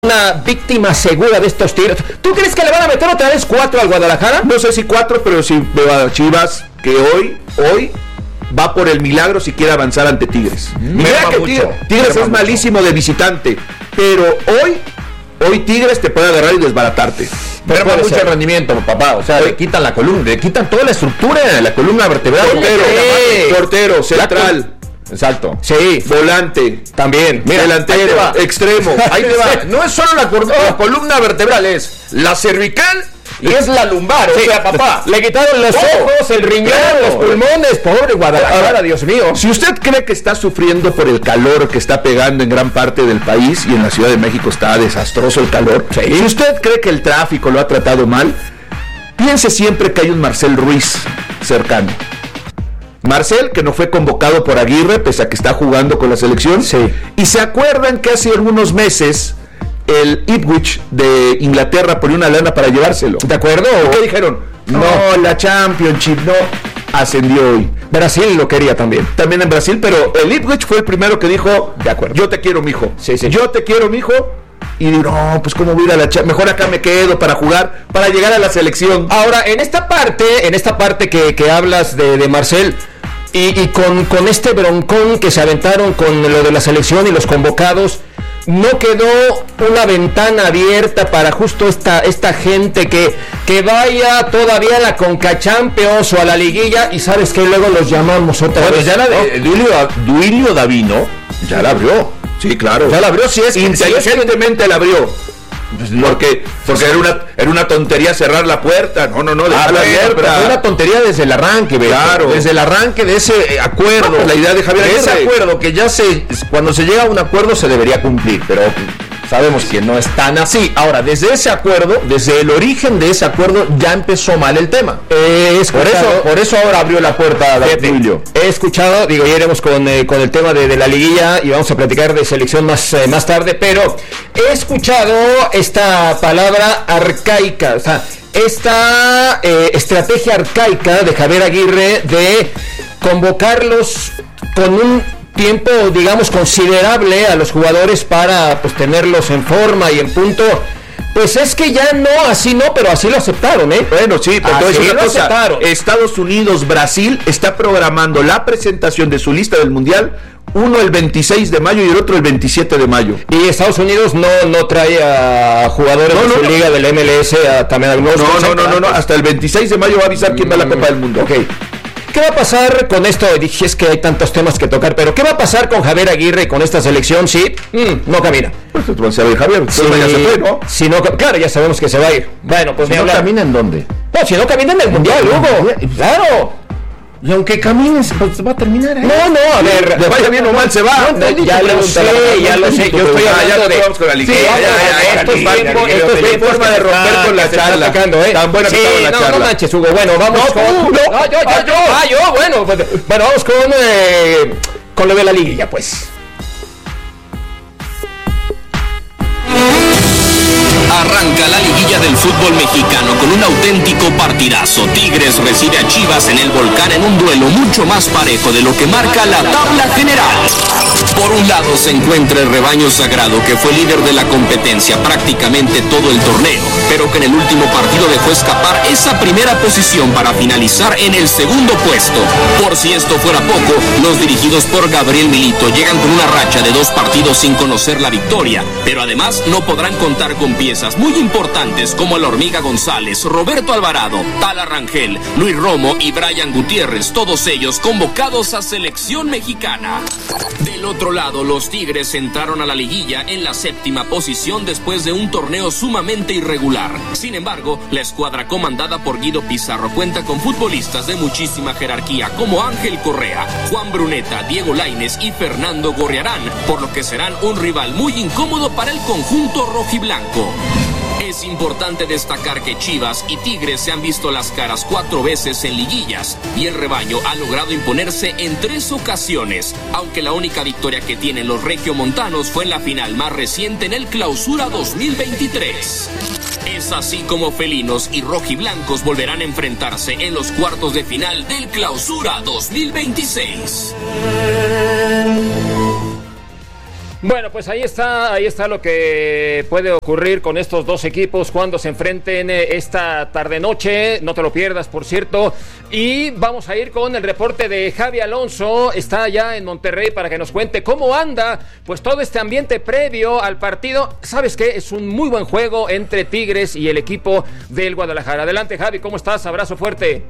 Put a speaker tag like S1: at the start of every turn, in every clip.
S1: una víctima segura de estos Tigres. ¿Tú crees que le van a meter otra vez 4 al Guadalajara?
S2: No sé si 4, pero sí veo a Chivas que hoy va por el milagro si quiere avanzar ante Tigres. Mira que Tigres es malísimo de visitante, pero hoy Tigres te puede agarrar y desbaratarte.
S3: Pero no mucho rendimiento, papá. O sea, le quitan la columna, le quitan toda la estructura, la columna vertebral.
S2: Portero, central.
S3: Exacto.
S2: Sí, volante,
S3: también.
S2: Mira, delantero, extremo.
S3: Ahí te va. No es solo la columna vertebral, es la cervical y es la lumbar.
S1: Sí,
S3: o sea, papá.
S1: Le quitaron los ojos, el riñón, los pulmones. Pobre Guadalajara, Dios mío.
S2: Si usted cree que está sufriendo por el calor que está pegando en gran parte del país, y en la Ciudad de México está desastroso el calor, si usted cree que el tráfico lo ha tratado mal, piense siempre que hay un Marcel Ruiz cercano. Marcel, que no fue convocado por Aguirre, pese a que está jugando con la selección.
S1: Sí.
S2: Y se acuerdan que hace algunos meses el Ipswich de Inglaterra ponía una lana para llevárselo.
S1: ¿De acuerdo?
S2: ¿Qué dijeron? No, la Championship no ascendió hoy.
S1: Brasil lo quería también.
S2: También en Brasil, pero el Ipswich fue el primero que dijo, de acuerdo, yo te quiero, mijo.
S1: Sí.
S2: Yo te quiero, mijo. Y digo, no, pues cómo voy a ir a la mejor acá me quedo para jugar, para llegar a la selección.
S1: Ahora, en esta parte que hablas de Marcel, y con este broncón que se aventaron con lo de la selección y los convocados, no quedó una ventana abierta para justo esta gente que vaya todavía a la Conca Champions o a la liguilla, y sabes que luego los llamamos otra vez.
S3: Ya la de Duilio Davino ya la abrió.
S2: Sí, claro.
S3: Ya la abrió, sí es
S2: inteligentemente la abrió. Porque era una tontería cerrar la puerta. No, dejarla abierta.
S3: Pero fue una tontería desde el arranque,
S2: claro.
S3: Desde el arranque de ese acuerdo.
S2: La idea de Javier Aguirre.
S3: Ese acuerdo que cuando se llega a un acuerdo se debería cumplir, pero sabemos que no es tan así. Ahora, desde ese acuerdo, desde el origen de ese acuerdo, ya empezó mal el tema. Por eso ahora abrió la puerta a Duilio.
S1: He escuchado, ya iremos con el tema de la liguilla y vamos a platicar de selección más tarde, pero he escuchado esta palabra arcaica, o sea, esta estrategia arcaica de Javier Aguirre de convocarlos con un tiempo, digamos, considerable a los jugadores para pues tenerlos en forma y en punto. Pues es que ya no, así no, pero así lo aceptaron, ¿eh?
S2: Bueno, sí, pero
S1: así
S2: una
S1: lo
S2: cosa,
S1: aceptaron.
S2: Estados Unidos, Brasil está programando la presentación de su lista del Mundial, uno el 26 de mayo y el otro el 27 de mayo.
S1: Y Estados Unidos no trae a jugadores de su liga del MLS, también algunos.
S2: No, hasta el 26 de mayo va a avisar quién va a la Copa del Mundo.
S1: Ok. ¿Qué va a pasar con esto? Dije, es que hay tantos temas que tocar, pero ¿qué va a pasar con Javier Aguirre con esta selección si no camina?
S2: Pues se va a ir Javier,
S1: sí,
S2: ya se fue, ¿no?
S1: Si no, claro, ya sabemos que se va a ir. Bueno, pues
S3: si no camina, ¿en dónde?
S1: No, si no camina en el Mundial, Hugo. Claro.
S3: Y aunque camine, pues va a terminar ahí.
S1: No, a ver,
S2: le vaya bien o mal se va.
S1: Ya lo sé. Yo estoy hablando de.
S2: Vamos con la liga.
S1: Esto es forma de romper con la charla. Tan buena que estaba la charla. No manches, Hugo. Bueno, vamos con. Yo. Bueno, vamos con lo de la liguilla, pues.
S4: Arranca la liguilla del fútbol mexicano con un auténtico partidazo. Tigres recibe a Chivas en el Volcán en un duelo mucho más parejo de lo que marca la tabla general. Por un lado se encuentra el rebaño sagrado, que fue líder de la competencia prácticamente todo el torneo, pero que en el último partido dejó escapar esa primera posición para finalizar en el segundo puesto. Por si esto fuera poco, los dirigidos por Gabriel Milito llegan con una racha de 2 partidos sin conocer la victoria, pero además no podrán contar con piezas muy importantes como la Hormiga González, Roberto Alvarado, Tala Rangel, Luis Romo y Brian Gutiérrez, todos ellos convocados a selección mexicana. Del otro lado, los Tigres entraron a la liguilla en la 7ª posición después de un torneo sumamente irregular. Sin embargo, la escuadra comandada por Guido Pizarro cuenta con futbolistas de muchísima jerarquía como Ángel Correa, Juan Bruneta, Diego Lainez y Fernando Gorriarán, por lo que serán un rival muy incómodo para el conjunto rojiblanco. Es importante destacar que Chivas y Tigres se han visto las caras 4 veces en liguillas y el rebaño ha logrado imponerse en 3 ocasiones, aunque la única victoria que tienen los regiomontanos fue en la final más reciente en el Clausura 2023. Es así como felinos y rojiblancos volverán a enfrentarse en los cuartos de final del Clausura 2026.
S1: Bueno, pues ahí está lo que puede ocurrir con estos dos equipos cuando se enfrenten esta tarde-noche. No te lo pierdas, por cierto. Y vamos a ir con el reporte de Javi Alonso. Está allá en Monterrey para que nos cuente cómo anda pues todo este ambiente previo al partido. ¿Sabes qué? Es un muy buen juego entre Tigres y el equipo del Guadalajara. Adelante, Javi, ¿cómo estás? Abrazo fuerte.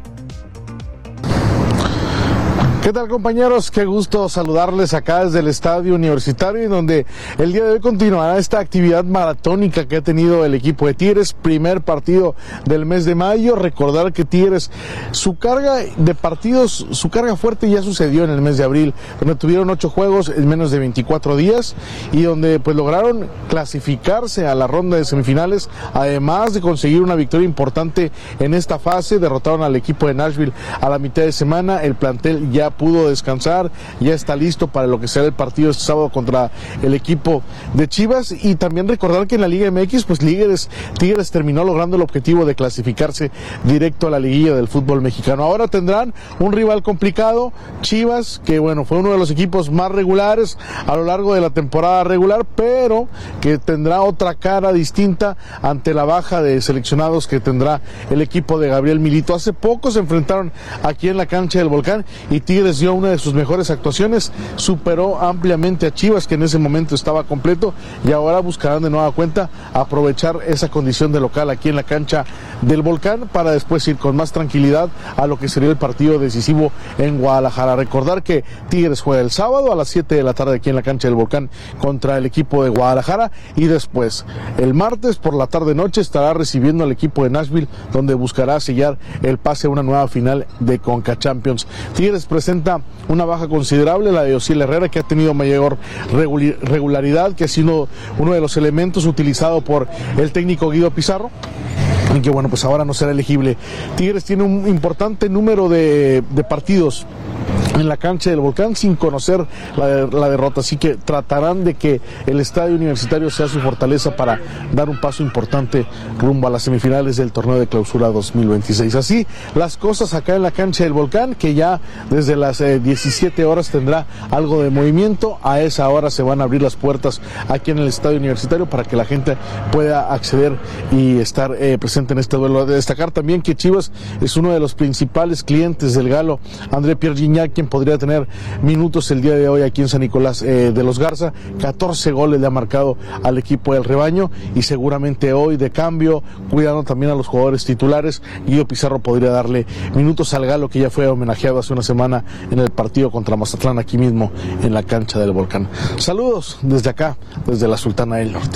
S5: ¿Qué tal, compañeros? Qué gusto saludarles acá desde el Estadio Universitario, en donde el día de hoy continuará esta actividad maratónica que ha tenido el equipo de Tigres. Primer partido del mes de mayo. Recordar que Tigres, su carga de partidos, su carga fuerte ya sucedió en el mes de abril, donde tuvieron 8 juegos en menos de 24 días y donde pues lograron clasificarse a la ronda de semifinales, además de conseguir una victoria importante en esta fase. Derrotaron al equipo de Nashville a la mitad de semana. El plantel ya pudo descansar, ya está listo para lo que será el partido este sábado contra el equipo de Chivas. Y también recordar que en la Liga MX, pues Tigres terminó logrando el objetivo de clasificarse directo a la liguilla del fútbol mexicano. Ahora tendrán un rival complicado, Chivas, que bueno, fue uno de los equipos más regulares a lo largo de la temporada regular, pero que tendrá otra cara distinta ante la baja de seleccionados que tendrá el equipo de Gabriel Milito. Hace poco se enfrentaron aquí en la cancha del Volcán y Tigres dio una de sus mejores actuaciones, superó ampliamente a Chivas, que en ese momento estaba completo, y ahora buscarán de nueva cuenta aprovechar esa condición de local aquí en la cancha del Volcán para después ir con más tranquilidad a lo que sería el partido decisivo en Guadalajara. Recordar que Tigres juega el sábado a las 7 de la tarde aquí en la cancha del Volcán contra el equipo de Guadalajara, y después el martes por la tarde-noche estará recibiendo al equipo de Nashville, donde buscará sellar el pase a una nueva final de Conca Champions. Tigres presenta una baja considerable, la de Osiel Herrera, que ha tenido mayor regularidad, que ha sido uno de los elementos utilizado por el técnico Guido Pizarro, y que bueno, pues ahora no será elegible. Tigres tiene un importante número de partidos en la cancha del Volcán sin conocer la derrota, así que tratarán de que el Estadio Universitario sea su fortaleza para dar un paso importante rumbo a las semifinales del torneo de clausura 2026. Así las cosas acá en la cancha del Volcán, que ya desde las 17 horas tendrá algo de movimiento. A esa hora se van a abrir las puertas aquí en el Estadio Universitario para que la gente pueda acceder y estar presente en este duelo. De destacar también que Chivas es uno de los principales clientes del galo André Pierre Gignac, quien podría tener minutos el día de hoy aquí en San Nicolás de los Garza. 14 goles le ha marcado al equipo del rebaño, y seguramente hoy de cambio, cuidando también a los jugadores titulares, Guido Pizarro podría darle minutos al galo, que ya fue homenajeado hace una semana en el partido contra Mazatlán aquí mismo en la cancha del Volcán. Saludos desde acá, desde la Sultana del Norte.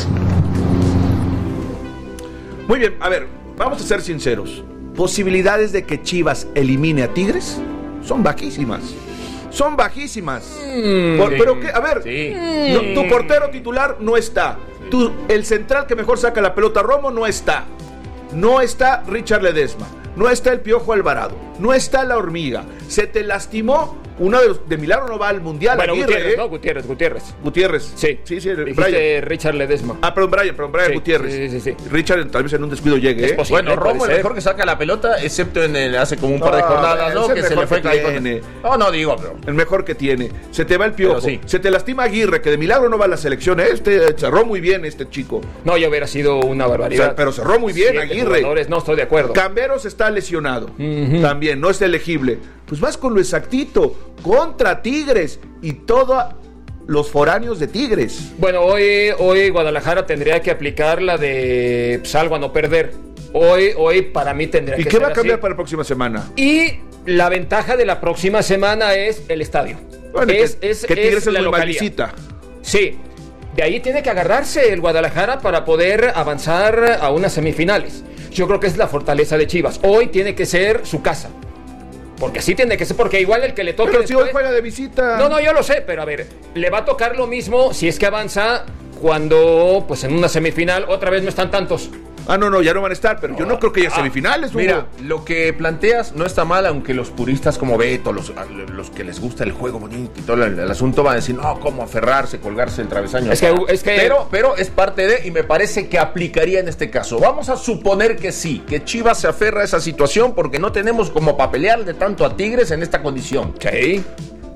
S2: Muy bien, a ver, vamos a ser sinceros. Posibilidades de que Chivas elimine a Tigres son bajísimas. Son bajísimas. Pero que, a ver, sí. Tu portero titular no está. El central que mejor saca la pelota, Romo, no está. No está Richard Ledesma. No está el Piojo Alvarado. No está la Hormiga. Se te lastimó. Uno de milagro no va al Mundial.
S1: Bueno,
S2: Aguirre,
S1: Gutiérrez.
S2: Sí.
S1: Richard Ledesma.
S2: Perdón, Brian Gutiérrez.
S1: Sí.
S2: Richard tal vez en un descuido llegue.
S3: Posible, bueno, Romo el mejor que saca la pelota, excepto hace como un par de jornadas, ¿no? Que se le fue
S2: tiene.
S3: No digo, pero
S2: el mejor que tiene. Se te va el Piojo.
S3: Sí.
S2: Se te lastima Aguirre, que de milagro no va a la selección. Cerró muy bien este chico.
S1: No, ya hubiera sido una barbaridad.
S2: O sea, pero cerró muy bien Aguirre.
S1: No estoy de acuerdo.
S2: Camberos está lesionado. También no está elegible. Pues vas con lo exactito contra Tigres y todos los foráneos de Tigres.
S1: Bueno, hoy Guadalajara tendría que aplicar la de salvo a no perder. Hoy para mí tendría que ser.
S2: ¿Y qué va a cambiar para la próxima semana?
S1: Y la ventaja de la próxima semana es el estadio.
S2: Bueno, que Tigres es la muy visita.
S1: Sí, de ahí tiene que agarrarse el Guadalajara para poder avanzar a unas semifinales. Yo creo que es la fortaleza de Chivas. Hoy tiene que ser su casa. Porque así tiene que ser, porque igual el que le toque.
S2: Pero
S1: después,
S2: si hoy juega de visita.
S1: No, yo lo sé, pero a ver, le va a tocar lo mismo si es que avanza cuando, pues en una semifinal, otra vez no están tantos.
S2: No, ya no van a estar, pero yo no creo que haya semifinales.
S3: Mira, lo que planteas no está mal, aunque los puristas como Beto, los que les gusta el juego bonito y todo el asunto van a decir, no, cómo aferrarse, colgarse el travesaño.
S1: Es que
S3: pero es parte de, y me parece que aplicaría en este caso. Vamos a suponer que sí, que Chivas se aferra a esa situación porque no tenemos como para pelearle tanto a Tigres en esta condición.
S1: Sí.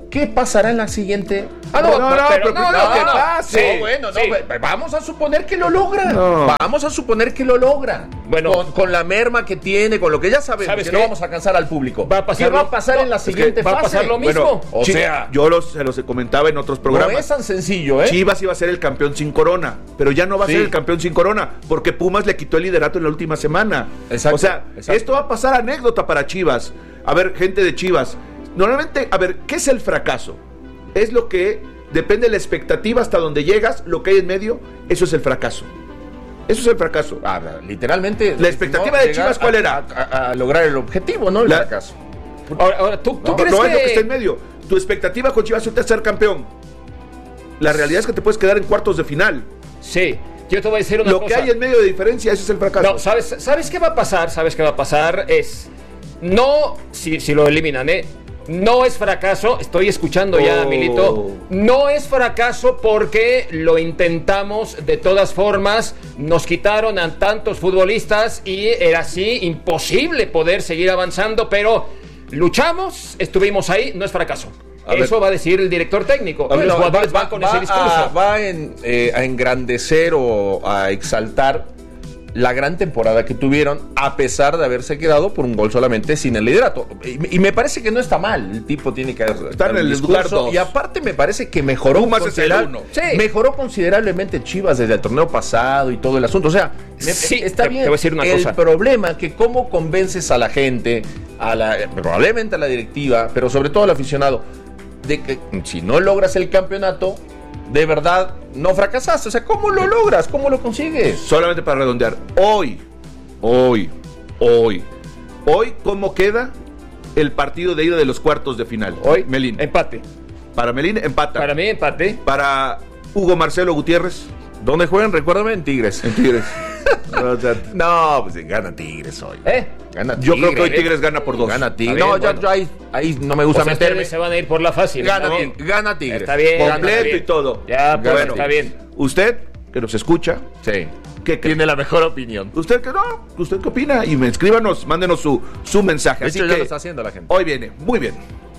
S3: ¿qué pasará en la siguiente?
S2: No, que pase.
S3: Vamos a suponer que lo logra. Vamos a suponer que lo logra.
S1: Bueno,
S3: con la merma que tiene, con lo que ya sabemos, que no vamos a cansar al público. ¿Qué va a pasar en la siguiente fase?
S1: Va a pasar lo mismo.
S3: Bueno,
S2: yo se los comentaba en otros programas.
S3: No es tan sencillo, ¿eh?
S2: Chivas iba a ser el campeón sin corona, pero ya no va a ser el campeón sin corona, porque Pumas le quitó el liderato en la última semana.
S3: Exacto,
S2: o sea, esto va a pasar anécdota para Chivas. A ver, gente de Chivas, normalmente, a ver, ¿qué es el fracaso? Es lo que depende de la expectativa hasta donde llegas, lo que hay en medio, eso es el fracaso. Eso es el fracaso.
S3: Literalmente.
S2: La expectativa de Chivas, ¿cuál era?
S3: A lograr el objetivo, ¿no? El fracaso.
S1: Ahora, ¿tú crees
S2: no
S1: que...?
S2: es lo que está en medio. Tu expectativa con Chivas es ser campeón. La realidad es que te puedes quedar en cuartos de final.
S1: Sí, yo te voy a decir una cosa.
S2: Lo que hay en medio de diferencia, ese es el fracaso.
S1: No, ¿sabes qué va a pasar? ¿Sabes qué va a pasar? No, si lo eliminan, no es fracaso, estoy escuchando ya, Milito. No es fracaso porque lo intentamos de todas formas. Nos quitaron a tantos futbolistas y era así imposible poder seguir avanzando, pero luchamos, estuvimos ahí, no es fracaso. Eso va a decir el director técnico. Los jugadores van con ese discurso.
S3: Va a engrandecer o a exaltar la gran temporada que tuvieron, a pesar de haberse quedado por un gol solamente sin el liderato. Y me parece que no está mal. El tipo tiene que
S2: estar en el lugar 2.
S3: Y aparte me parece que mejoró mejoró considerablemente Chivas desde el torneo pasado y todo el asunto. O sea, está bien.
S1: Te voy a decir una cosa.
S3: El problema que cómo convences a la gente, probablemente a la directiva, pero sobre todo al aficionado, de que si no logras el campeonato, de verdad no fracasaste. O sea, ¿cómo lo logras? ¿Cómo lo consigues?
S2: Solamente para redondear, hoy, ¿cómo queda el partido de ida de los cuartos de final?
S1: Hoy,
S2: Melín.
S1: Empate.
S2: Para Melín, empata.
S1: Para mí, empate.
S2: Para Hugo Marcelo Gutiérrez.
S3: ¿Dónde juegan? Recuérdame, en Tigres.
S2: En Tigres.
S3: No, pues gana Tigres hoy. Gana Tigres.
S2: Yo creo que hoy Tigres gana por 2.
S3: Gana Tigres. No, yo ahí no me gusta meterme.
S1: Se van a ir por la fácil.
S3: Gana Tigres.
S1: Está bien.
S2: Completo y todo.
S1: Ya, pues está bien.
S2: Usted, que nos escucha.
S3: Sí.
S2: Que
S3: tiene la mejor opinión.
S2: ¿Usted qué opina? Y escríbanos, mándenos su mensaje.
S3: Así que ya lo está haciendo la gente.
S2: Hoy viene, muy bien.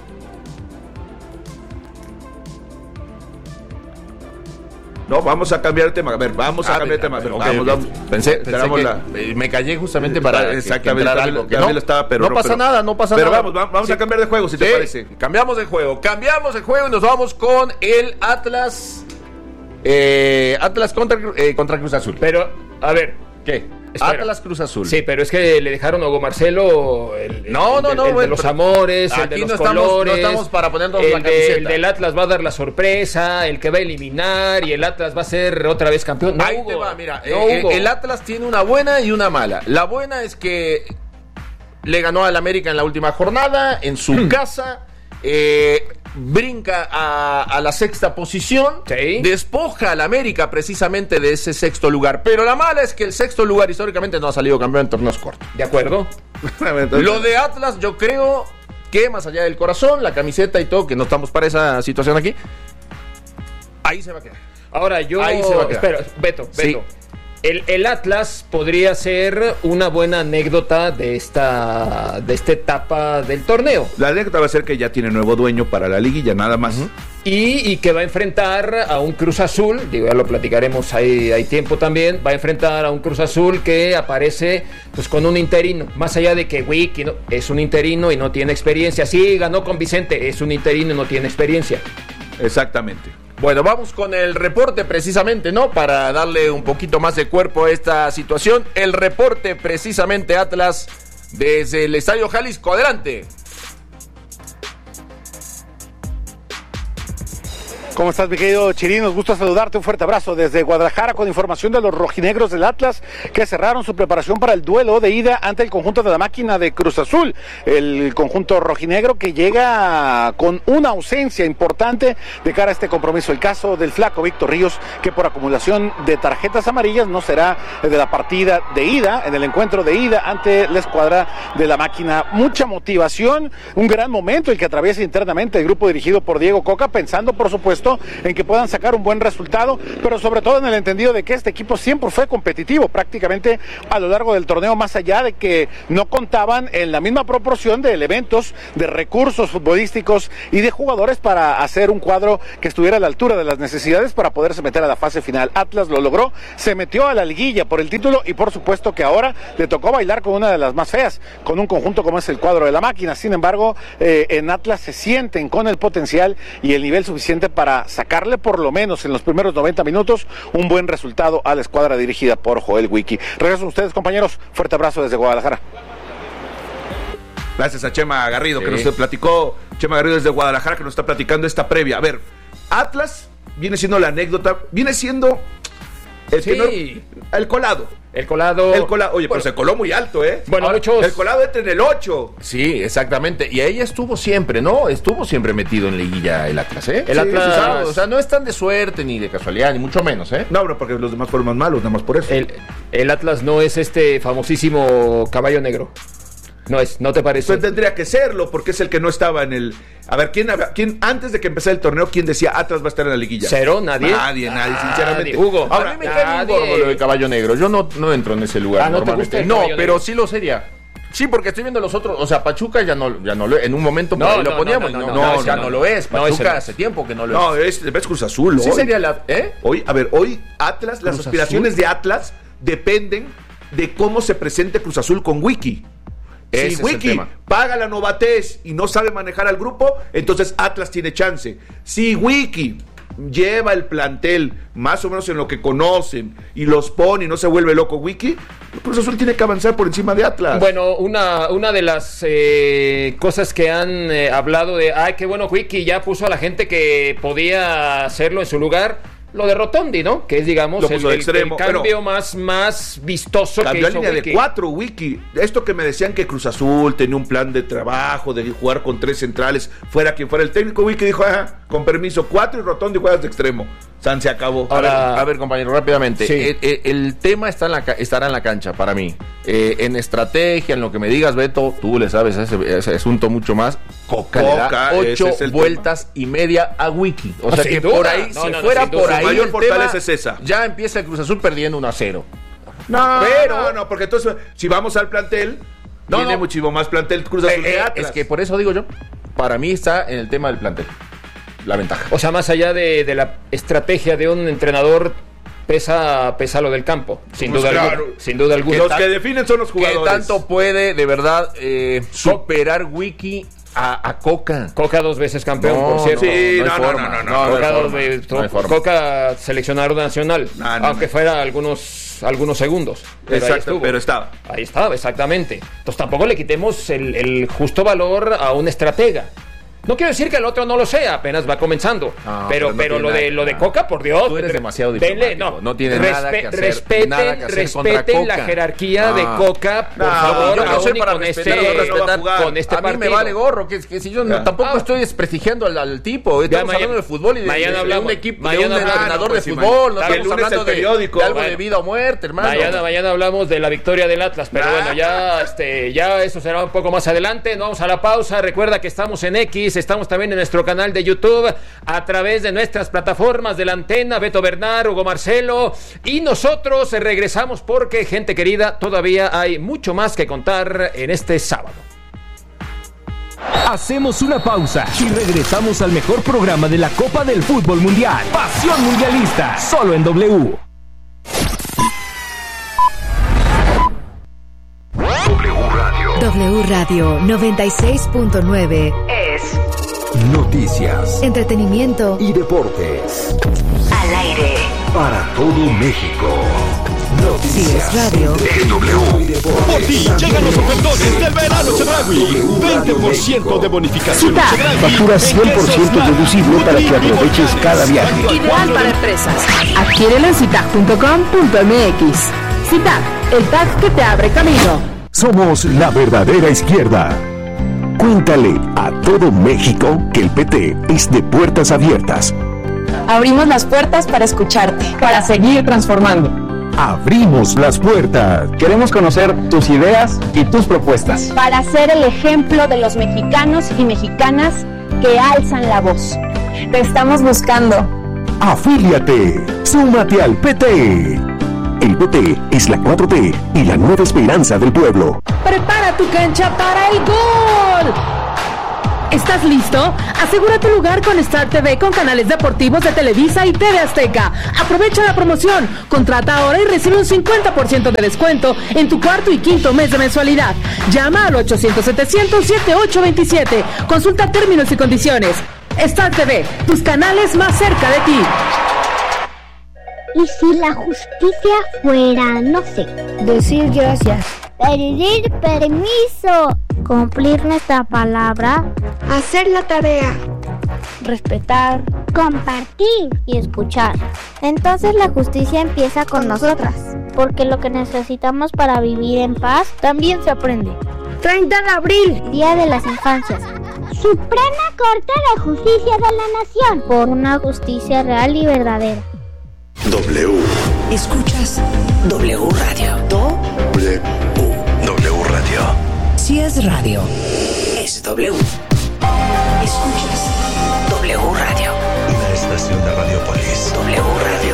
S2: No, vamos a cambiar de tema. A ver, vamos a cambiar de tema. Vamos.
S3: Pensé me callé justamente para
S2: exactamente
S3: algo que
S2: no estaba, pero
S3: no pasa nada.
S2: Pero vamos a cambiar de juego, si te parece.
S3: Cambiamos de juego y nos vamos con el Atlas. Atlas contra Cruz Azul.
S1: Pero, a ver,
S3: ¿qué? Espera. Atlas Cruz Azul.
S1: Sí, pero es que le dejaron a Hugo Marcelo el de los amores, el de los colores.
S3: No estamos para ponernos la camiseta.
S1: El del Atlas va a dar la sorpresa, el que va a eliminar y el Atlas va a ser otra vez campeón.
S3: No, Hugo. Te va, mira, el Atlas tiene una buena y una mala. La buena es que le ganó al América en la última jornada, en su casa. Brinca a la sexta posición, despoja al América precisamente de ese sexto lugar, pero la mala es que el sexto lugar históricamente no ha salido campeón en torneos cortos.
S1: ¿De acuerdo?
S3: Lo de Atlas, yo creo que más allá del corazón, la camiseta y todo, que no estamos para esa situación aquí, ahí se va a quedar.
S1: Ahora
S3: ahí se va a quedar.
S1: Espera, Beto.
S3: Sí.
S1: El Atlas podría ser una buena anécdota de esta etapa del torneo.
S2: La anécdota va a ser que ya tiene nuevo dueño para la liguilla, nada más.
S1: Y que va a enfrentar a un Cruz Azul, digo, ya lo platicaremos, hay tiempo también, va a enfrentar a un Cruz Azul que aparece pues con un interino, más allá de que Wiki es un interino y no tiene experiencia. Sí, ganó con Vicente, es un interino y no tiene experiencia.
S2: Exactamente.
S3: Bueno, vamos con el reporte precisamente, ¿no? Para darle un poquito más de cuerpo a esta situación. El reporte precisamente, Atlas, desde el Estadio Jalisco. Adelante.
S6: ¿Cómo estás, mi querido Chirín? Nos gusta saludarte, un fuerte abrazo desde Guadalajara con información de los rojinegros del Atlas que cerraron su preparación para el duelo de ida ante el conjunto de la máquina de Cruz Azul. El conjunto rojinegro que llega con una ausencia importante de cara a este compromiso. El caso del flaco Víctor Ríos, que por acumulación de tarjetas amarillas no será de la partida de ida, en el encuentro de ida ante la escuadra de la máquina. Mucha motivación, un gran momento el que atraviesa internamente el grupo dirigido por Diego Coca, pensando por supuesto confiando en que puedan sacar un buen resultado, pero sobre todo en el entendido de que este equipo siempre fue competitivo prácticamente a lo largo del torneo, más allá de que no contaban en la misma proporción de elementos, de recursos futbolísticos y de jugadores para hacer un cuadro que estuviera a la altura de las necesidades para poderse meter a la fase final. Atlas lo logró, se metió a la liguilla por el título y por supuesto que ahora le tocó bailar con una de las más feas, con un conjunto como es el cuadro de la Máquina. Sin embargo, en Atlas se sienten con el potencial y el nivel suficiente para sacarle por lo menos en los primeros 90 minutos un buen resultado a la escuadra dirigida por Joel Wiki. Regreso a ustedes, compañeros. Fuerte abrazo desde Guadalajara.
S2: Gracias a Chema Garrido, que nos platicó, Chema Garrido desde Guadalajara, que nos está platicando esta previa. A ver, Atlas viene siendo la anécdota, viene siendo el colado.
S3: El colado.
S2: Oye, pero se coló muy alto, ¿eh?
S3: Bueno,
S2: el colado entra en el 8.
S3: Sí, exactamente. Y ahí estuvo siempre, ¿no? Estuvo siempre metido en liguilla el Atlas, ¿eh?
S2: El Atlas.
S3: O sea, no es tan de suerte ni de casualidad, ni mucho menos, ¿eh?
S2: No, pero porque los demás fueron más malos, nada más por eso.
S1: El Atlas no es este famosísimo caballo negro. ¿No te parece?
S2: Pues tendría que serlo, porque es el que no estaba en el... A ver, ¿quién antes de que empezara el torneo, quién decía Atlas va a estar en la liguilla?
S1: ¿Cero? ¿Nadie?
S2: Nadie, sinceramente.
S1: Hugo.
S3: Ahora, a mí me cae muy gordo lo del caballo negro. Yo no entro en ese lugar normalmente. No, pero sí lo sería. Sí, porque estoy viendo los otros, o sea, Pachuca ya no lo en un momento lo poníamos, ya no lo es. Pachuca hace tiempo que no lo es.
S2: No, es Cruz Azul.
S3: Sí
S2: hoy.
S3: Sería la, ¿eh?
S2: Hoy Atlas, las aspiraciones de Atlas dependen de cómo se presente Cruz Azul con Wiki. Si Wiki paga la novatez y no sabe manejar al grupo, entonces Atlas tiene chance. Si Wiki lleva el plantel más o menos en lo que conocen y los pone y no se vuelve loco Wiki, Cruz Azul tiene que avanzar por encima de Atlas.
S1: Bueno, una de las cosas que han hablado de, qué bueno, Wiki ya puso a la gente que podía hacerlo en su lugar. Lo de Rotondi, ¿no? Que es, digamos, el cambio más vistoso
S2: cambió
S1: que hizo
S2: línea
S1: Wiki.
S2: De 4, Wiki. Esto que me decían que Cruz Azul tenía un plan de trabajo, de jugar con 3 centrales, fuera quien fuera el técnico, Wiki dijo, con permiso, 4 y Rotondi juegas de extremo. Se acabó.
S3: A ver, compañero, rápidamente.
S1: Sí.
S3: El tema estará en la cancha para mí. En estrategia, en lo que me digas, Beto, tú le sabes ese asunto mucho más. Coca le da 8 vueltas y media a Wiki. O sea que por ahí, si fuera por ahí,
S2: mayor fortaleza es esa.
S3: Ya empieza el Cruz Azul perdiendo 1-0.
S2: No, porque entonces, si vamos al plantel, tiene muchísimo más plantel Cruz Azul que Atlas.
S3: Es que por eso digo yo, para mí está en el tema del plantel la ventaja.
S1: O sea, más allá de la estrategia de un entrenador, pesa lo del campo, sin duda alguna.
S2: Los que definen son los jugadores.
S3: ¿Qué tanto puede, de verdad, superar Wiki a Coca?
S1: Coca 2 veces campeón, por cierto. Coca seleccionador nacional, aunque fuera algunos segundos.
S2: Pero estaba.
S1: Ahí estaba, exactamente. Entonces tampoco le quitemos el justo valor a un estratega. No quiero decir que el otro no lo sea, apenas va comenzando. Pero lo de Coca, por Dios.
S3: Tú eres demasiado diplomático. No tiene nada que hacer
S1: respeten la jerarquía de Coca, por favor.
S3: Yo no soy para respetar
S1: con este partido.
S3: A mí me vale gorro, que si yo tampoco estoy desprestigiando al tipo. Estamos hablando de fútbol y de un equipo, de un entrenador de fútbol. No estamos hablando de algo de vida o muerte, hermano.
S1: Mañana hablamos de la victoria del Atlas, pero bueno, ya eso será un poco más adelante. Nos vamos a la pausa. Recuerda que estamos en X. Estamos también en nuestro canal de YouTube, a través de nuestras plataformas de la antena, Beto Bernal, Hugo Marcelo, y nosotros regresamos porque, gente querida, todavía hay mucho más que contar en este sábado.
S7: Hacemos una pausa y regresamos al mejor programa de la Copa del Fútbol Mundial. Pasión Mundialista, solo en W.
S8: W Radio 96.9 es
S9: noticias,
S8: entretenimiento
S9: y deportes.
S8: Al aire
S9: para todo México. Noticias
S8: Radio
S9: W.
S10: Por ti llegan los ofertones del verano Chedraui. 20% de bonificación Chedraui.
S9: Factura 100% deducible para que aproveches cada viaje.
S8: Ideal para empresas. Adquiérelo en citac.com.mx. Citac, el tag que te abre camino.
S9: Somos la verdadera izquierda. Cuéntale a todo México que el PT es de puertas abiertas.
S11: Abrimos las puertas para escucharte, para seguir transformando.
S9: Abrimos las puertas.
S12: Queremos conocer tus ideas y tus propuestas.
S11: Para ser el ejemplo de los mexicanos y mexicanas que alzan la voz. Te estamos buscando.
S9: Afíliate. Súmate al PT. El PT es la 4T y la nueva esperanza del pueblo.
S8: Prepara tu cancha para el gol. ¿Estás listo? Asegura tu lugar con Star TV con canales deportivos de Televisa y TV Azteca. Aprovecha la promoción. Contrata ahora y recibe un 50% de descuento en tu cuarto y quinto mes de mensualidad. Llama al 800-700-7827. Consulta términos y condiciones. Star TV, tus canales más cerca de ti.
S13: ¿Y si la justicia fuera, no sé, decir gracias, pedir permiso, cumplir nuestra palabra, hacer la tarea, respetar, compartir y escuchar? Entonces la justicia empieza con nosotras, porque lo que necesitamos para vivir en paz también se aprende. 30 de abril, Día de las Infancias. Suprema Corte de Justicia de la Nación, por una justicia real y verdadera.
S14: W.
S15: Escuchas W Radio.
S14: W Radio.
S15: Si es radio, es W. Escuchas W Radio.
S14: Una estación de Radiopolis.
S15: W Radio.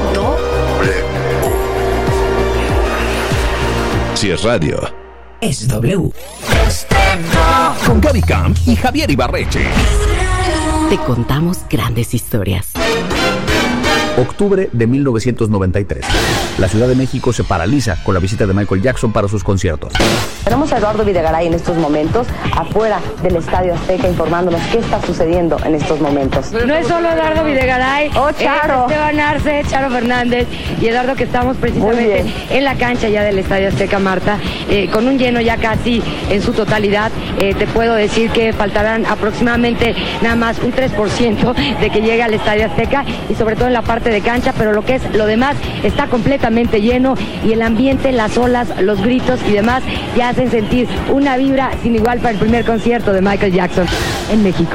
S14: Si es radio,
S15: es W.
S7: Con Gaby Camp y Javier Ibarreche.
S16: Te contamos grandes historias.
S17: Octubre de 1993. La Ciudad de México se paraliza con la visita de Michael Jackson para sus conciertos.
S18: Tenemos a Eduardo Videgaray en estos momentos afuera del Estadio Azteca informándonos qué está sucediendo en estos momentos.
S19: No es solo Eduardo Videgaray,
S18: Charo.
S19: es Esteban Arce, Charo Fernández y Eduardo, que estamos precisamente en la cancha ya del Estadio Azteca, Marta, con un lleno ya casi en su totalidad. Te puedo decir que faltarán aproximadamente nada más un 3% de que llegue al Estadio Azteca, y sobre todo en la parte de cancha, pero lo que es lo demás está completamente lleno, y el ambiente, las olas, los gritos y demás ya hacen sentir una vibra sin igual para el primer concierto de Michael Jackson en México.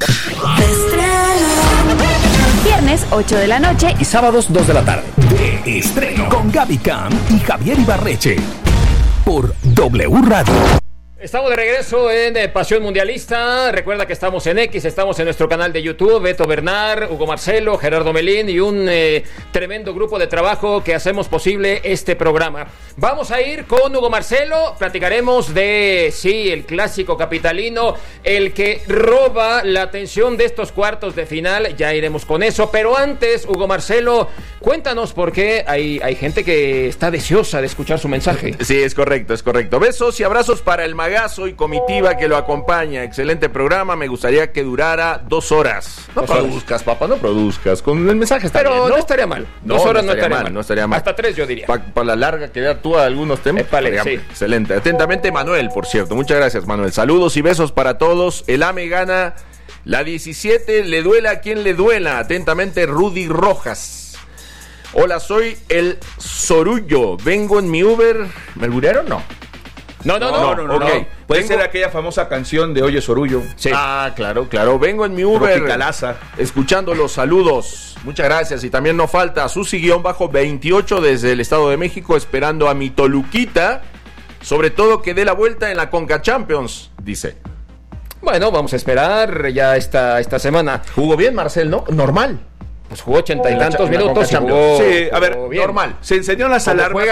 S8: Viernes 8 de la noche
S7: y sábados 2 de la tarde. De estreno con Gaby Camp y Javier Ibarreche por W Radio.
S1: Estamos de regreso en Pasión Mundialista. Recuerda que estamos en X, estamos en nuestro canal de YouTube. Beto Bernal, Hugo Marcelo, Gerardo Melín y un tremendo grupo de trabajo que hacemos posible este programa. Vamos a ir con Hugo Marcelo. Platicaremos de, sí, el clásico capitalino, el que roba la atención de estos cuartos de final. Ya iremos con eso. Pero antes, Hugo Marcelo, cuéntanos por qué hay gente que está deseosa de escuchar su mensaje.
S3: Sí, es correcto, es correcto. Besos y abrazos para el Magazo y comitiva que lo acompaña. Excelente programa, me gustaría que durara 2 horas. No produzcas, papá, no produzcas. Con el mensaje está
S1: pero
S3: bien, ¿no?
S1: No estaría mal. 2 horas no estaría mal.
S3: No estaría mal.
S1: Hasta 3 yo diría.
S3: Para la larga que da tú a algunos temas.
S1: Sí.
S3: Excelente. Atentamente, Manuel, por cierto. Muchas gracias, Manuel. Saludos y besos para todos. El AME gana la 17, le duela a quien le duela. Atentamente, Rudy Rojas. Hola, soy el Sorullo. Vengo en mi Uber. ¿Me alburearon? No. No.
S2: Okay. Puede ser aquella famosa canción de Oye Sorullo.
S3: Sí. Ah, claro. Vengo en mi Uber. Escuchando los saludos. Muchas gracias. Y también no falta Susi-28 desde el Estado de México, esperando a mi Toluquita. Sobre todo que dé la vuelta en la Conca Champions, dice.
S1: Bueno, vamos a esperar ya esta semana.
S3: Jugó bien, Marcel, ¿no? Normal.
S1: Pues jugó 80 y tantos minutos.
S2: Sí, a ver, normal. Se encendió las alarmas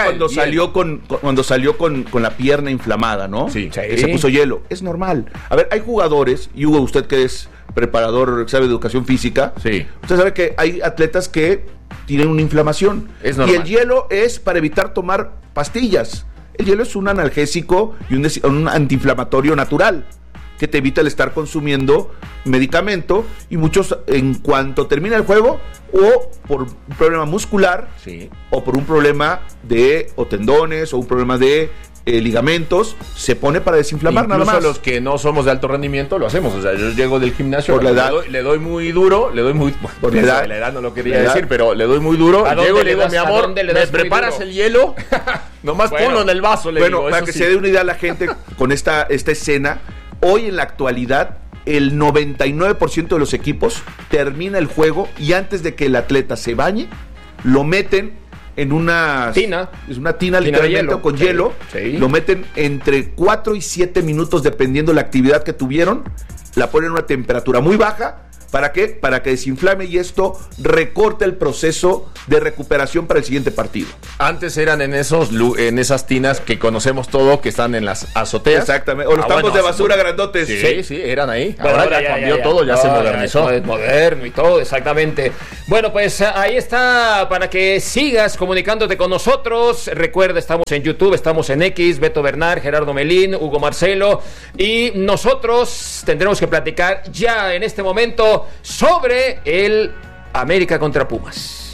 S2: cuando salió con la pierna inflamada, ¿no?
S3: Sí.
S2: Se puso hielo. Es normal. A ver, hay jugadores, y Hugo, usted que es preparador, sabe de educación física.
S3: Sí.
S2: Usted sabe que hay atletas que tienen una inflamación.
S3: Es normal.
S2: Y el hielo es para evitar tomar pastillas. El hielo es un analgésico y un antiinflamatorio natural que te evita el estar consumiendo medicamento, y muchos en cuanto termina el juego, o por un problema muscular, o por un problema de tendones, o un problema de ligamentos, se pone para desinflamar.
S3: Incluso
S2: nada más.
S3: Los que no somos de alto rendimiento lo hacemos. O sea, yo llego del gimnasio,
S2: por la edad,
S3: le doy muy duro,
S2: por la
S3: edad no lo quería decir, pero le doy muy duro. Llego y le digo, mi amor, ¿me preparas el hielo? Nomás ponlo en el vaso, le digo.
S2: Para que se dé una idea a la gente con esta escena, hoy en la actualidad, el 99% de los equipos termina el juego y antes de que el atleta se bañe, lo meten en una
S1: tina.
S2: Es una tina literalmente, con hielo.
S1: Sí.
S2: Lo meten entre 4 y 7 minutos dependiendo de la actividad que tuvieron. La ponen a una temperatura muy baja ¿Para qué? Para que desinflame y esto recorte el proceso de recuperación para el siguiente partido.
S3: Antes eran en esas tinas que conocemos todo, que están en las azoteas.
S2: Exactamente, o los campos de basura grandotes.
S3: Sí, eran ahí.
S1: Bueno,
S3: ahora ya cambió todo, ya se modernizó.
S1: Es moderno y todo, exactamente. Bueno, pues ahí está, para que sigas comunicándote con nosotros. Recuerda, estamos en YouTube, estamos en X, Beto Bernal, Gerardo Melín, Hugo Marcelo, y nosotros tendremos que platicar ya en este momento sobre el América contra Pumas.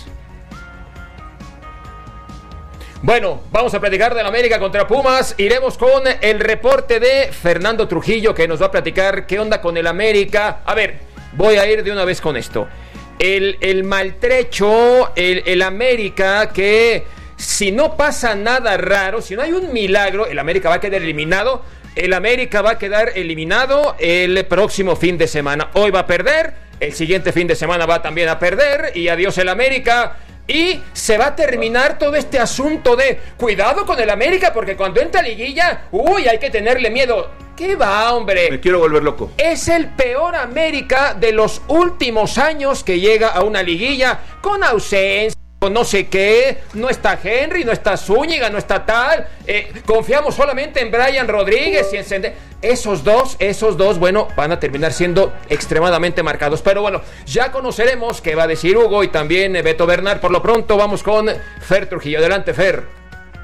S1: Bueno, vamos a platicar del América contra Pumas. Iremos con el reporte de Fernando Trujillo, que nos va a platicar qué onda con el América. A ver, voy a ir de una vez con esto. El maltrecho, el América, que si no pasa nada raro, si no hay un milagro, el América va a quedar eliminado. El América va a quedar eliminado el próximo fin de semana. Hoy va a perder, el siguiente fin de semana va también a perder, y adiós el América. Y se va a terminar todo este asunto de cuidado con el América, porque cuando entra a liguilla, hay que tenerle miedo. ¿Qué va, hombre?
S2: Me quiero volver loco.
S1: Es el peor América de los últimos años que llega a una liguilla con ausencia, con no sé qué. No está Henry, no está Zúñiga, no está tal. Confiamos solamente en Brian Rodríguez y en esos dos, bueno, van a terminar siendo extremadamente marcados. Pero bueno, ya conoceremos qué va a decir Hugo y también Beto Bernal. Por lo pronto vamos con Fer Trujillo. Adelante, Fer.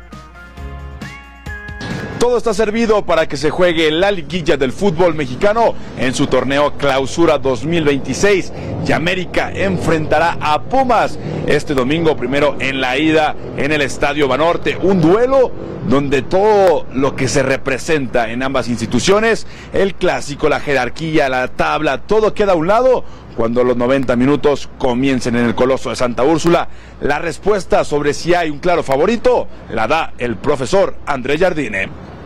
S6: Todo está servido para que se juegue la liguilla del fútbol mexicano en su torneo Clausura 2026. Y América enfrentará a Pumas este domingo, primero en la ida en el Estadio Banorte. Un duelo donde todo lo que se representa en ambas instituciones, el clásico, la jerarquía, la tabla, todo queda a un lado cuando los 90 minutos comiencen en el Coloso de Santa Úrsula. La respuesta sobre si hay un claro favorito la da el profesor Andrés Jardine.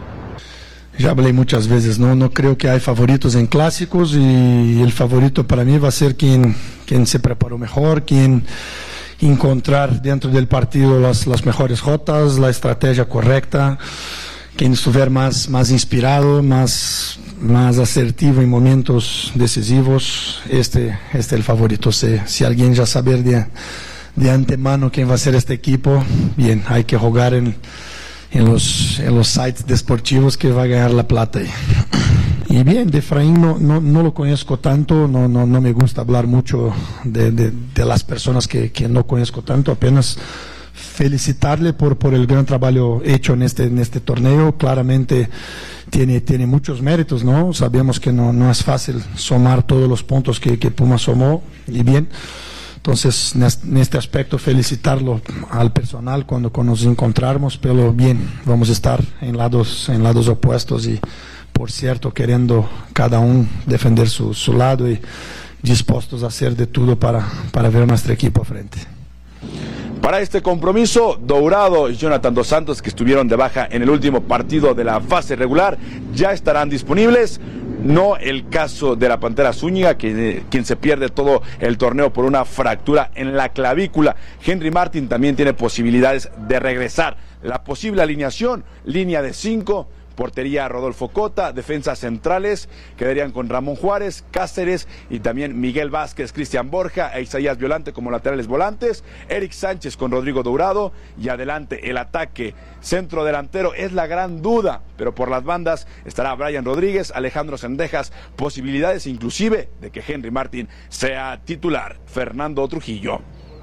S20: Ya hablé muchas veces, no creo que hay favoritos en clásicos, y el favorito para mí va a ser quien se preparó mejor, quien encontrar dentro del partido las mejores jotas, la estrategia correcta, quien estuviera más inspirado, más asertivo en momentos decisivos. Este es el favorito. Si alguien ya saber de antemano quién va a ser este equipo, bien, hay que jugar en los sites deportivos que va a ganar la plata ahí. Y bien, de Efraín no lo conozco tanto, no me gusta hablar mucho de las personas que no conozco tanto, apenas felicitarle por el gran trabajo hecho en este torneo. Claramente tiene muchos méritos, ¿no? Sabemos que no es fácil sumar todos los puntos que Puma sumó, y bien. Entonces, en este aspecto, felicitarlo al personal cuando nos encontramos, pero bien, vamos a estar en lados opuestos y, por cierto, queriendo cada uno defender su lado y dispuestos a hacer de todo para ver a nuestro equipo a frente.
S6: Para este compromiso, Dourado y Jonathan Dos Santos, que estuvieron de baja en el último partido de la fase regular, ya estarán disponibles. No el caso de la Pantera Zúñiga, quien se pierde todo el torneo por una fractura en la clavícula. Henry Martin también tiene posibilidades de regresar. La posible alineación: línea de 5, portería Rodolfo Cota, defensas centrales quedarían con Ramón Juárez, Cáceres y también Miguel Vázquez, Cristian Borja e Isaías Violante como laterales volantes, Eric Sánchez con Rodrigo Dourado, y adelante el ataque. Centro delantero es la gran duda, pero por las bandas estará Brian Rodríguez, Alejandro Sendejas, posibilidades inclusive de que Henry Martin sea titular. Fernando Trujillo.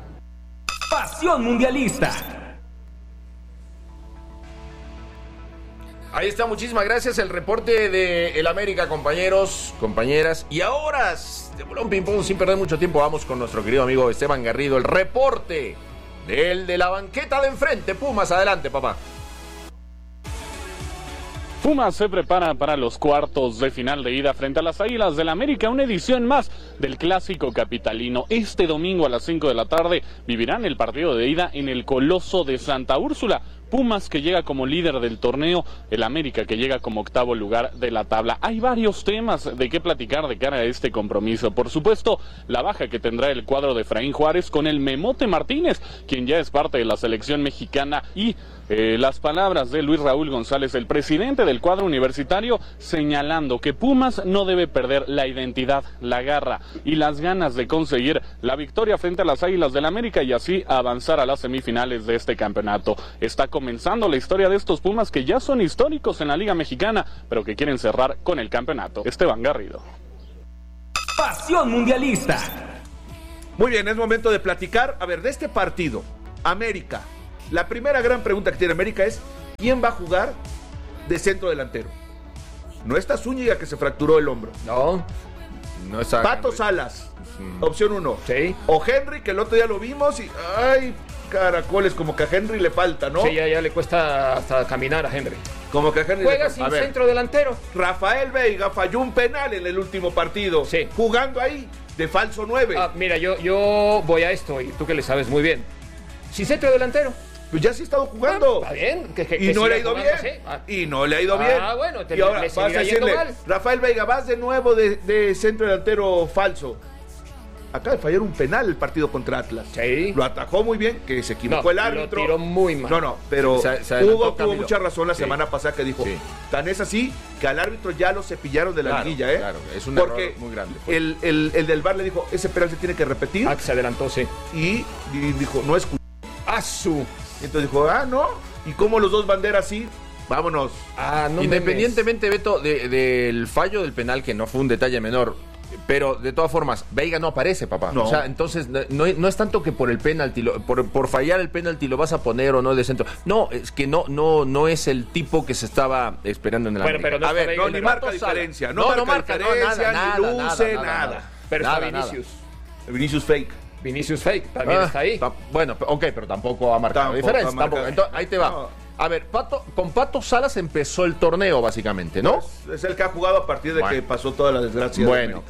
S7: Pasión Mundialista.
S3: Ahí está, muchísimas gracias. El reporte de el América, compañeros, compañeras. Y ahora, de bolón ping pong, sin perder mucho tiempo, vamos con nuestro querido amigo Esteban Garrido. El reporte de la banqueta de enfrente. Pumas, adelante, papá.
S21: Pumas se prepara para los cuartos de final de ida frente a las Águilas del América, una edición más del Clásico Capitalino. Este domingo a las 5 de la tarde vivirán el partido de ida en el Coloso de Santa Úrsula. Pumas, que llega como líder del torneo, el América, que llega como octavo lugar de la tabla. Hay varios temas de qué platicar de cara a este compromiso. Por supuesto, la baja que tendrá el cuadro de Efraín Juárez con el Memote Martínez, quien ya es parte de la selección mexicana, y las palabras de Luis Raúl González, el presidente del cuadro universitario, señalando que Pumas no debe perder la identidad, la garra y las ganas de conseguir la victoria frente a las Águilas del América y así avanzar a las semifinales de este campeonato. Está comenzando la historia de estos Pumas, que ya son históricos en la Liga Mexicana, pero que quieren cerrar con el campeonato. Esteban Garrido.
S7: Pasión mundialista.
S2: Muy bien, es momento de platicar, a ver, de este partido, América. La primera gran pregunta que tiene América es, ¿quién va a jugar de centro delantero? No está Zúñiga, que se fracturó el hombro.
S1: No está
S2: Pato
S1: Henry.
S2: Salas, opción 1.
S1: Sí.
S2: O Henry, que el otro día lo vimos y, ay, caracoles, como que a Henry le falta, ¿no?
S1: Sí, ya le cuesta hasta caminar a Henry.
S2: Como que a Henry
S1: Juega
S2: le
S1: sin
S2: falta.
S1: centro delantero.
S2: Rafael Veiga falló un penal en el último partido.
S1: Sí.
S2: Jugando ahí, de falso 9.
S1: Mira, yo voy a esto, y tú que le sabes muy bien. Sin centro delantero.
S2: Pues ya sí ha estado jugando.
S1: Está bien.
S2: Y no le ha ido bien. Y no le ha ido bien.
S1: Bueno,
S2: y ahora
S1: le
S2: vas a
S1: seguirá yendo
S2: decirle,
S1: mal.
S2: Rafael Veiga, vas de nuevo de centro delantero falso. Acaba de fallar un penal el partido contra Atlas.
S1: Sí.
S2: Lo atajó muy bien, que se equivocó el árbitro.
S1: Lo tiró muy mal.
S2: No, pero
S3: se adelantó,
S2: Hugo tuvo
S3: Camilo.
S2: mucha razón la semana pasada que dijo, tan es así que al árbitro ya lo cepillaron de la liguilla, ¿eh?
S3: Claro, es un
S2: porque
S3: error muy grande.
S2: el del VAR le dijo, ese penal se tiene que repetir.
S1: Que se adelantó, sí.
S2: Y dijo, no es
S1: ¡Asu!
S2: Entonces dijo, no. ¿Y cómo los dos banderas sí? Vámonos.
S3: Independientemente, Beto, del fallo del penal, que no fue un detalle menor, pero de todas formas, Veiga no aparece, papá.
S2: No.
S3: O sea, entonces no es tanto que por el penalti, por fallar el penalti lo vas a poner o no de centro. No, es que no es el tipo que se estaba esperando en el América.
S1: Pero no
S2: a ver, ni marca diferencia. No marca diferencia, ni luce, nada.
S1: Pero está Vinicius.
S2: Vinicius fake.
S1: Vinicius fake, también está ahí.
S3: Bueno, ok, pero tampoco ha marcado diferencia. Entonces, ahí te va. No. A ver, con Pato Salas empezó el torneo, básicamente, ¿no?
S2: Pues es el que ha jugado a partir de que pasó toda la desgracia.
S3: Bueno,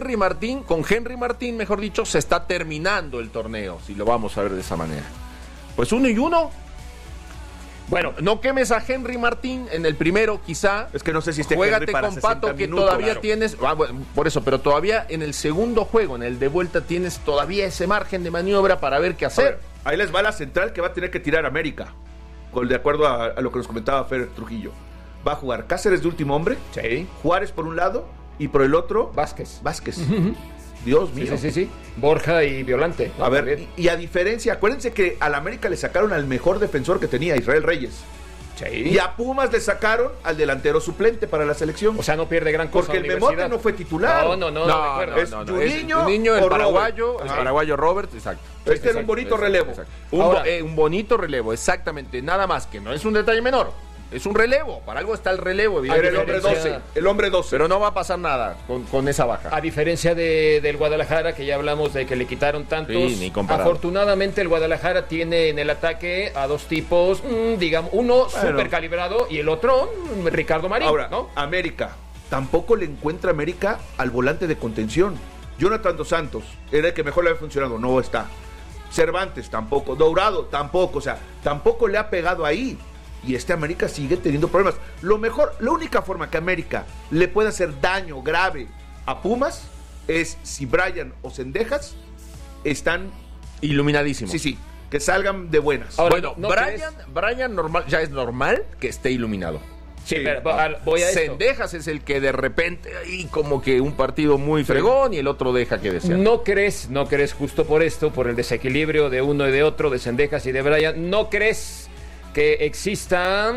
S3: con Henry Martín, mejor dicho, se está terminando el torneo, si lo vamos a ver de esa manera. Pues 1-1. Bueno, no quemes a Henry Martín en el primero, quizá.
S2: Es que no sé si esté
S3: Juégate
S2: Henry para
S3: con Pato,
S2: 60
S3: que
S2: minutos,
S3: todavía
S2: claro.
S3: tienes. Bueno, por eso, pero todavía en el segundo juego, en el de vuelta, tienes todavía ese margen de maniobra para ver qué hacer.
S2: Ver, ahí les va la central que va a tener que tirar América. De acuerdo a lo que nos comentaba Fer Trujillo. Va a jugar Cáceres de último hombre.
S1: Sí.
S2: Juárez por un lado. Y por el otro.
S1: Vázquez.
S2: Dios mío.
S1: Sí. Borja y Violante.
S2: A ver, y a diferencia, acuérdense que al América le sacaron al mejor defensor que tenía, Israel Reyes.
S1: Sí.
S2: Y a Pumas le sacaron al delantero suplente para la selección.
S1: O sea, no pierde gran cosa.
S2: Porque el Memote no fue titular.
S1: No.
S2: Es Juninho,
S3: el
S2: o
S3: paraguayo,
S2: Robert.
S3: El paraguayo Robert, exacto.
S2: Este era un bonito relevo.
S3: Un bonito relevo, exactamente. Nada más, que no es un detalle menor. Es un relevo, para algo está el relevo.
S2: Era el hombre 12.
S3: Pero no va a pasar nada con esa baja.
S1: A diferencia del Guadalajara, que ya hablamos de que le quitaron tantos.
S3: Sí, ni comparado.
S1: Afortunadamente el Guadalajara tiene en el ataque a dos tipos, digamos, uno súper calibrado y el otro, Ricardo Marín.
S2: Ahora,
S1: ¿no?
S2: América, tampoco le encuentra América al volante de contención. Jonathan Dos Santos, era el que mejor le había funcionado, no está. Cervantes tampoco, Dourado tampoco, o sea, tampoco le ha pegado ahí. Y América sigue teniendo problemas. La única forma que América le puede hacer daño grave a Pumas es si Brian o Cendejas están
S3: iluminadísimos.
S2: Sí, que salgan de buenas.
S3: Ahora, Brian normal, ya es normal que esté iluminado.
S1: Sí, pero voy a esto.
S3: Cendejas es el que de repente ahí como que un partido muy fregón y el otro deja que desear.
S1: ¿No crees justo por esto, por el desequilibrio de uno y de otro, de Cendejas y de Brian, no crees que exista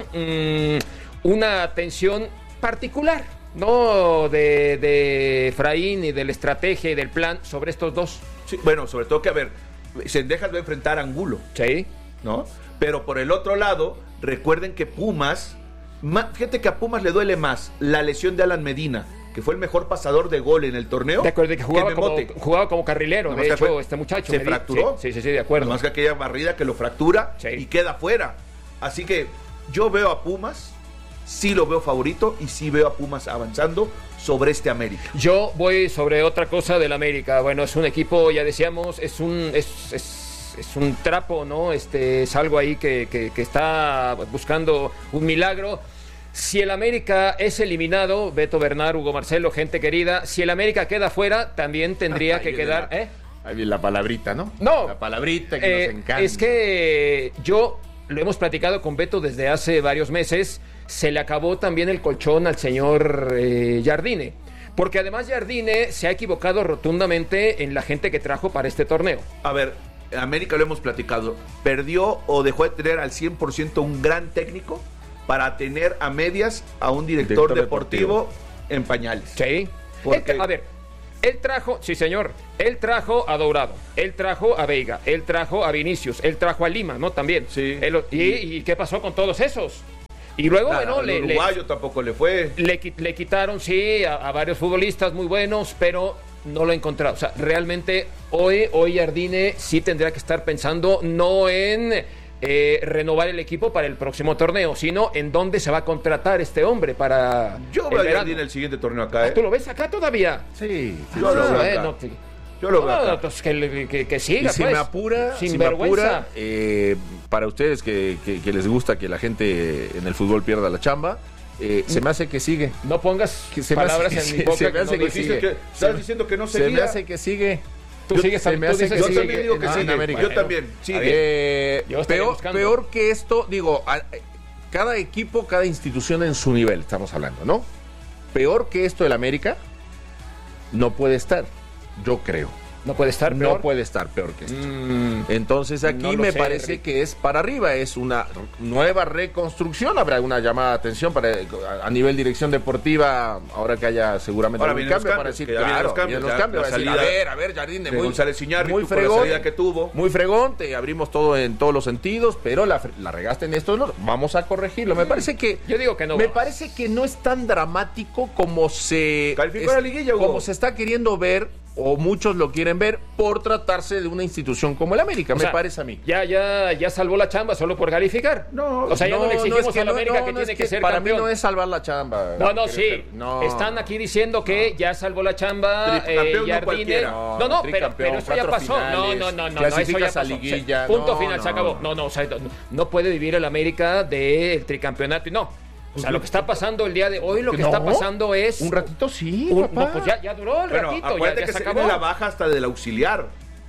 S1: una tensión particular, ¿no? De Efraín y de la estrategia y del plan sobre estos dos?
S2: Sí, bueno, sobre todo que, a ver, Cendejas va a enfrentar a Angulo.
S1: Sí.
S2: ¿No? Pero por el otro lado, recuerden que Pumas, fíjate que a Pumas le duele más la lesión de Alan Medina, que fue el mejor pasador de gol en el torneo.
S1: De acuerdo, que jugaba como carrilero, de hecho, este muchacho.
S2: Se fracturó.
S1: Sí, de acuerdo.
S2: Más que aquella barrida que lo fractura y queda fuera. Así que yo veo a Pumas, sí lo veo favorito y sí veo a Pumas avanzando sobre este América.
S1: Yo voy sobre otra cosa del América. Bueno, es un equipo, ya decíamos, es es un trapo, ¿no? Es algo ahí que está buscando un milagro. Si el América es eliminado, Beto Bernal, Hugo Marcelo, gente querida, si el América queda fuera, también tendría que quedar...
S3: Ahí viene la palabrita, ¿no?
S1: No.
S3: La palabrita que nos encanta.
S1: Es que yo, lo hemos platicado con Beto desde hace varios meses, se le acabó también el colchón al señor Jardine. Porque además Jardine se ha equivocado rotundamente en la gente que trajo para este torneo.
S2: A ver, América lo hemos platicado. ¿Perdió o dejó de tener al 100% un gran técnico para tener a medias a un director deportivo en pañales?
S1: Sí. A ver, él trajo, sí señor, él trajo a Dourado, él trajo a Veiga, él trajo a Vinicius, él trajo a Lima, ¿no? También.
S2: Sí.
S1: ¿Y qué pasó con todos esos? Y luego, bueno,
S2: el uruguayo tampoco le fue.
S1: Le quitaron, sí, a varios futbolistas muy buenos, pero no lo he encontrado. O sea, realmente hoy Jardine sí tendría que estar pensando no en renovar el equipo para el próximo torneo, sino en dónde se va a contratar este hombre para...
S2: Yo veo a Jardine el siguiente torneo acá,
S1: ¿Tú lo ves acá todavía?
S2: Sí, yo lo veo acá. Yo lo veo acá.
S1: Entonces que siga,
S3: y si
S1: pues,
S3: me apura,
S1: sin vergüenza.
S3: Para ustedes que les gusta que la gente en el fútbol pierda la chamba, se me hace que sigue.
S1: No pongas palabras en mi boca.
S3: Se me hace que sigue.
S2: Estás diciendo que no seguía.
S3: Se me hace que sigue.
S1: Tú sigues,
S3: se me hace que
S2: yo
S3: sigue.
S2: también digo que sigue.
S3: América.
S2: Yo también. Sigue.
S3: Peor que esto, digo, cada equipo, cada institución en su nivel, estamos hablando, ¿no? Peor que esto del América no puede estar, yo creo.
S1: ¿No puede estar peor?
S3: No puede estar peor que esto. Entonces aquí me parece que es para arriba, es una nueva reconstrucción. Habrá una llamada de atención a nivel dirección deportiva, ahora que haya seguramente
S2: un cambio para decir,
S3: claro, vienen los cambios. A ver, Jardine,
S2: González Iñárritu,
S3: muy fregón,
S2: la salida que tuvo.
S3: Muy fregón, te abrimos todo en todos los sentidos, pero la regaste en esto, no, vamos a corregirlo. Me parece que
S1: yo digo que no.
S3: Me parece que no es tan dramático como
S2: calificó la liguilla, Hugo.
S3: Como se está queriendo ver, o muchos lo quieren ver, por tratarse de una institución como el América, me parece a mí.
S1: Ya salvó la chamba solo por calificar.
S2: No,
S1: o sea, ya no le exigimos a la América que tiene que ser
S3: para
S1: campeón.
S3: Mí no es salvar la chamba.
S1: Sí. Están aquí diciendo que ya salvó la chamba Jardine. No, pero eso ya pasó. No, eso ya pasó.
S3: Liguilla,
S1: punto final, se acabó. O sea, no puede vivir el América del tricampeonato. No. O sea, lo que está pasando el día de hoy, lo que está pasando es...
S3: Un ratito sí,
S1: papá. Pues ya duró el ratito,
S2: acuérdate
S1: ya
S2: que
S1: se
S2: se
S1: acabó.
S2: viene la baja hasta del auxiliar.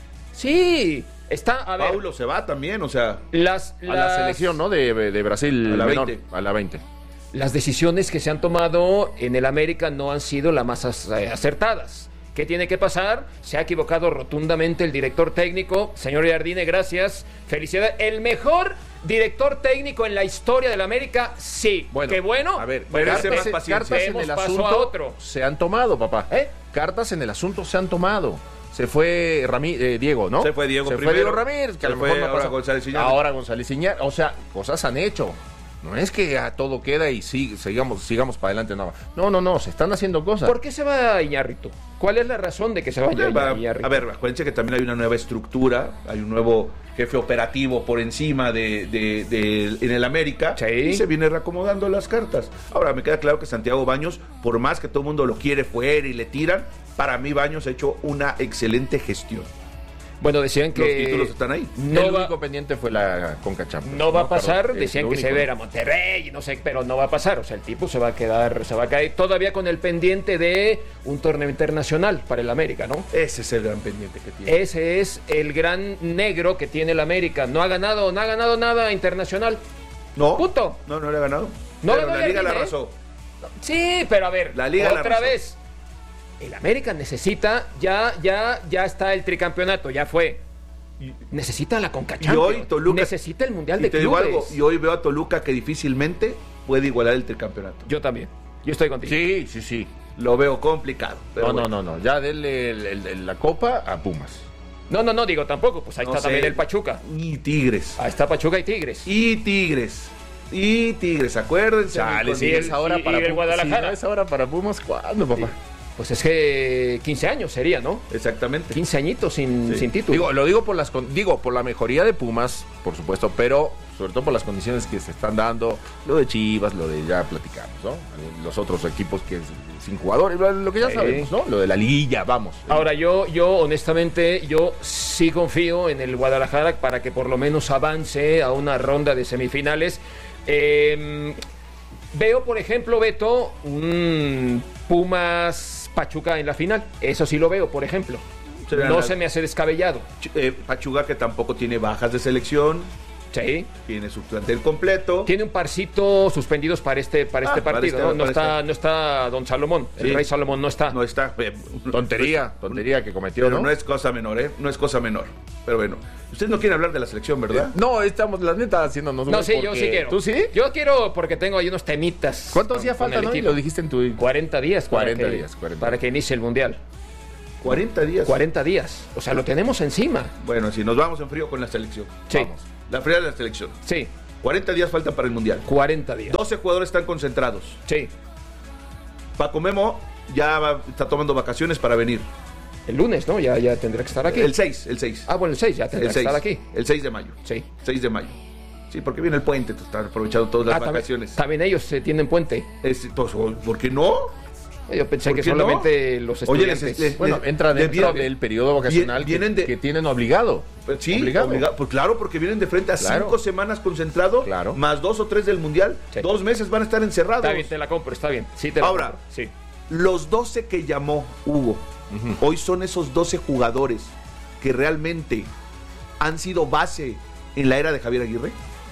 S1: Sí, está, a ver...
S2: Paulo se va también, o sea...
S3: A la selección, ¿no? De Brasil.
S2: A la
S3: menor,
S2: 20.
S3: A la 20.
S1: Las decisiones que se han tomado en el América no han sido las más acertadas. ¿Qué tiene que pasar? Se ha equivocado rotundamente el director técnico. Señor Jardine, gracias. Felicidades. El mejor director técnico en la historia del América, sí.
S3: Bueno,
S1: qué bueno.
S3: A ver,
S2: cartas
S3: en el asunto se han tomado, papá. Cartas en el asunto se han tomado. Se fue Diego, ¿no?
S2: Se fue Diego
S3: primero. Se fue Diego Ramírez, que a lo mejor no
S2: ahora González Iñárritu.
S3: Ahora González Iñárritu. O sea, cosas han hecho. No es que todo queda y sigamos para adelante, no, se están haciendo cosas.
S1: ¿Por qué se va Iñárritu? ¿Cuál es la razón de que se vaya Iñárritu?
S2: A ver, acuérdense que también hay una nueva estructura, hay un nuevo jefe operativo por encima en el América, y se viene reacomodando las cartas. Ahora, me queda claro que Santiago Baños, por más que todo el mundo lo quiere fuera y le tiran, para mí Baños ha hecho una excelente gestión.
S1: Bueno, decían que...
S2: Los títulos están ahí.
S3: El único pendiente fue la Conca Champions.
S1: No va a pasar, decían que se ve a Monterrey, no sé, pero no va a pasar. O sea, el tipo se va a caer todavía con el pendiente de un torneo internacional para el América, ¿no?
S2: Ese es el gran pendiente que tiene.
S1: Ese es el gran negro que tiene el América. No ha ganado nada internacional.
S2: No.
S1: Punto.
S2: No le ha ganado.
S1: No
S2: pero
S1: ganó
S2: la Liga la arrasó.
S1: Sí, pero a ver,
S2: la Liga
S1: otra vez. El América necesita, ya está el tricampeonato, ya fue. Necesita la Conca Champions.
S2: Y hoy Toluca
S1: necesita el Mundial de
S2: Clubes. Digo algo, y hoy veo a Toluca que difícilmente puede igualar el tricampeonato.
S1: Yo también. Yo estoy contigo.
S3: Sí.
S2: Lo veo complicado.
S3: No. Ya denle la copa a Pumas.
S1: No, digo tampoco. Pues ahí está también el Pachuca.
S2: Y Tigres.
S1: Ahí está Pachuca y Tigres.
S2: Acuérdense.
S3: Chale, si es ahora para
S1: el Guadalajara.
S3: Si no es ahora para Pumas, ¿cuándo, papá?
S1: Pues es que 15 años sería, ¿no?
S2: Exactamente.
S1: 15 añitos sin título.
S3: Lo digo por la mejoría de Pumas, por supuesto, pero sobre todo por las condiciones que se están dando, lo de Chivas, lo de ya platicamos, ¿no? Los otros equipos que sin jugadores, lo que ya sabemos, ¿no? Lo de la liguilla, vamos.
S1: Ahora yo honestamente, yo sí confío en el Guadalajara para que por lo menos avance a una ronda de semifinales. Veo, por ejemplo, Beto, un Pumas Pachuca en la final. Eso sí lo veo, por ejemplo. No se me hace descabellado.
S2: Pachuca, que tampoco tiene bajas de selección.
S1: Sí.
S2: Tiene su plantel completo.
S1: Tiene un parcito suspendidos para este partido. No está Don Salomón. Sí. El Rey Salomón no está.
S2: No está.
S3: Tontería que cometió,
S2: pero
S3: ¿no?
S2: No es cosa menor, ¿eh? No es cosa menor. Pero bueno, ustedes no quieren hablar de la selección, ¿verdad?
S3: No, estamos, la neta, haciéndonos...
S1: No, sí, yo sí quiero.
S3: ¿Tú sí?
S1: Yo quiero porque tengo ahí unos temitas.
S3: ¿Cuántos días faltan, no? Lo dijiste en tu...
S1: 40 días.
S3: 40 días.
S1: Para que inicie el Mundial.
S2: 40 días.
S1: 40 días. O sea, lo tenemos encima.
S2: Bueno, si nos vamos en frío con la selección.
S1: Sí.
S2: Vamos. La fría de la selección.
S1: Sí.
S2: 40 días faltan para el Mundial.
S1: 40 días.
S2: 12 jugadores están concentrados.
S1: Sí.
S2: Paco Memo ya está tomando vacaciones para venir.
S1: El lunes, ¿no? Ya tendrá que estar aquí.
S2: El 6.
S1: Ah, bueno, el 6 ya tendrá que estar aquí.
S2: El 6 de mayo.
S1: Sí.
S2: 6 de mayo. Sí, porque viene el puente, están aprovechando todas las vacaciones.
S1: También ellos tienen puente.
S2: Pues, ¿por qué no?
S1: Yo pensé que solamente los estudiantes.
S3: Oye, entra dentro del periodo vacacional que tienen obligado.
S2: Sí, obligado. Pues claro, porque vienen de frente a 5 semanas concentrado, más 2 o 3 del Mundial. Sí. 2 meses van a estar encerrados.
S1: Está bien, te la compro, está bien. Sí, te la
S2: Ahora,
S1: compro. Sí.
S2: Los 12 que llamó Hugo, hoy son esos 12 jugadores que realmente han sido base en la era de Javier Aguirre.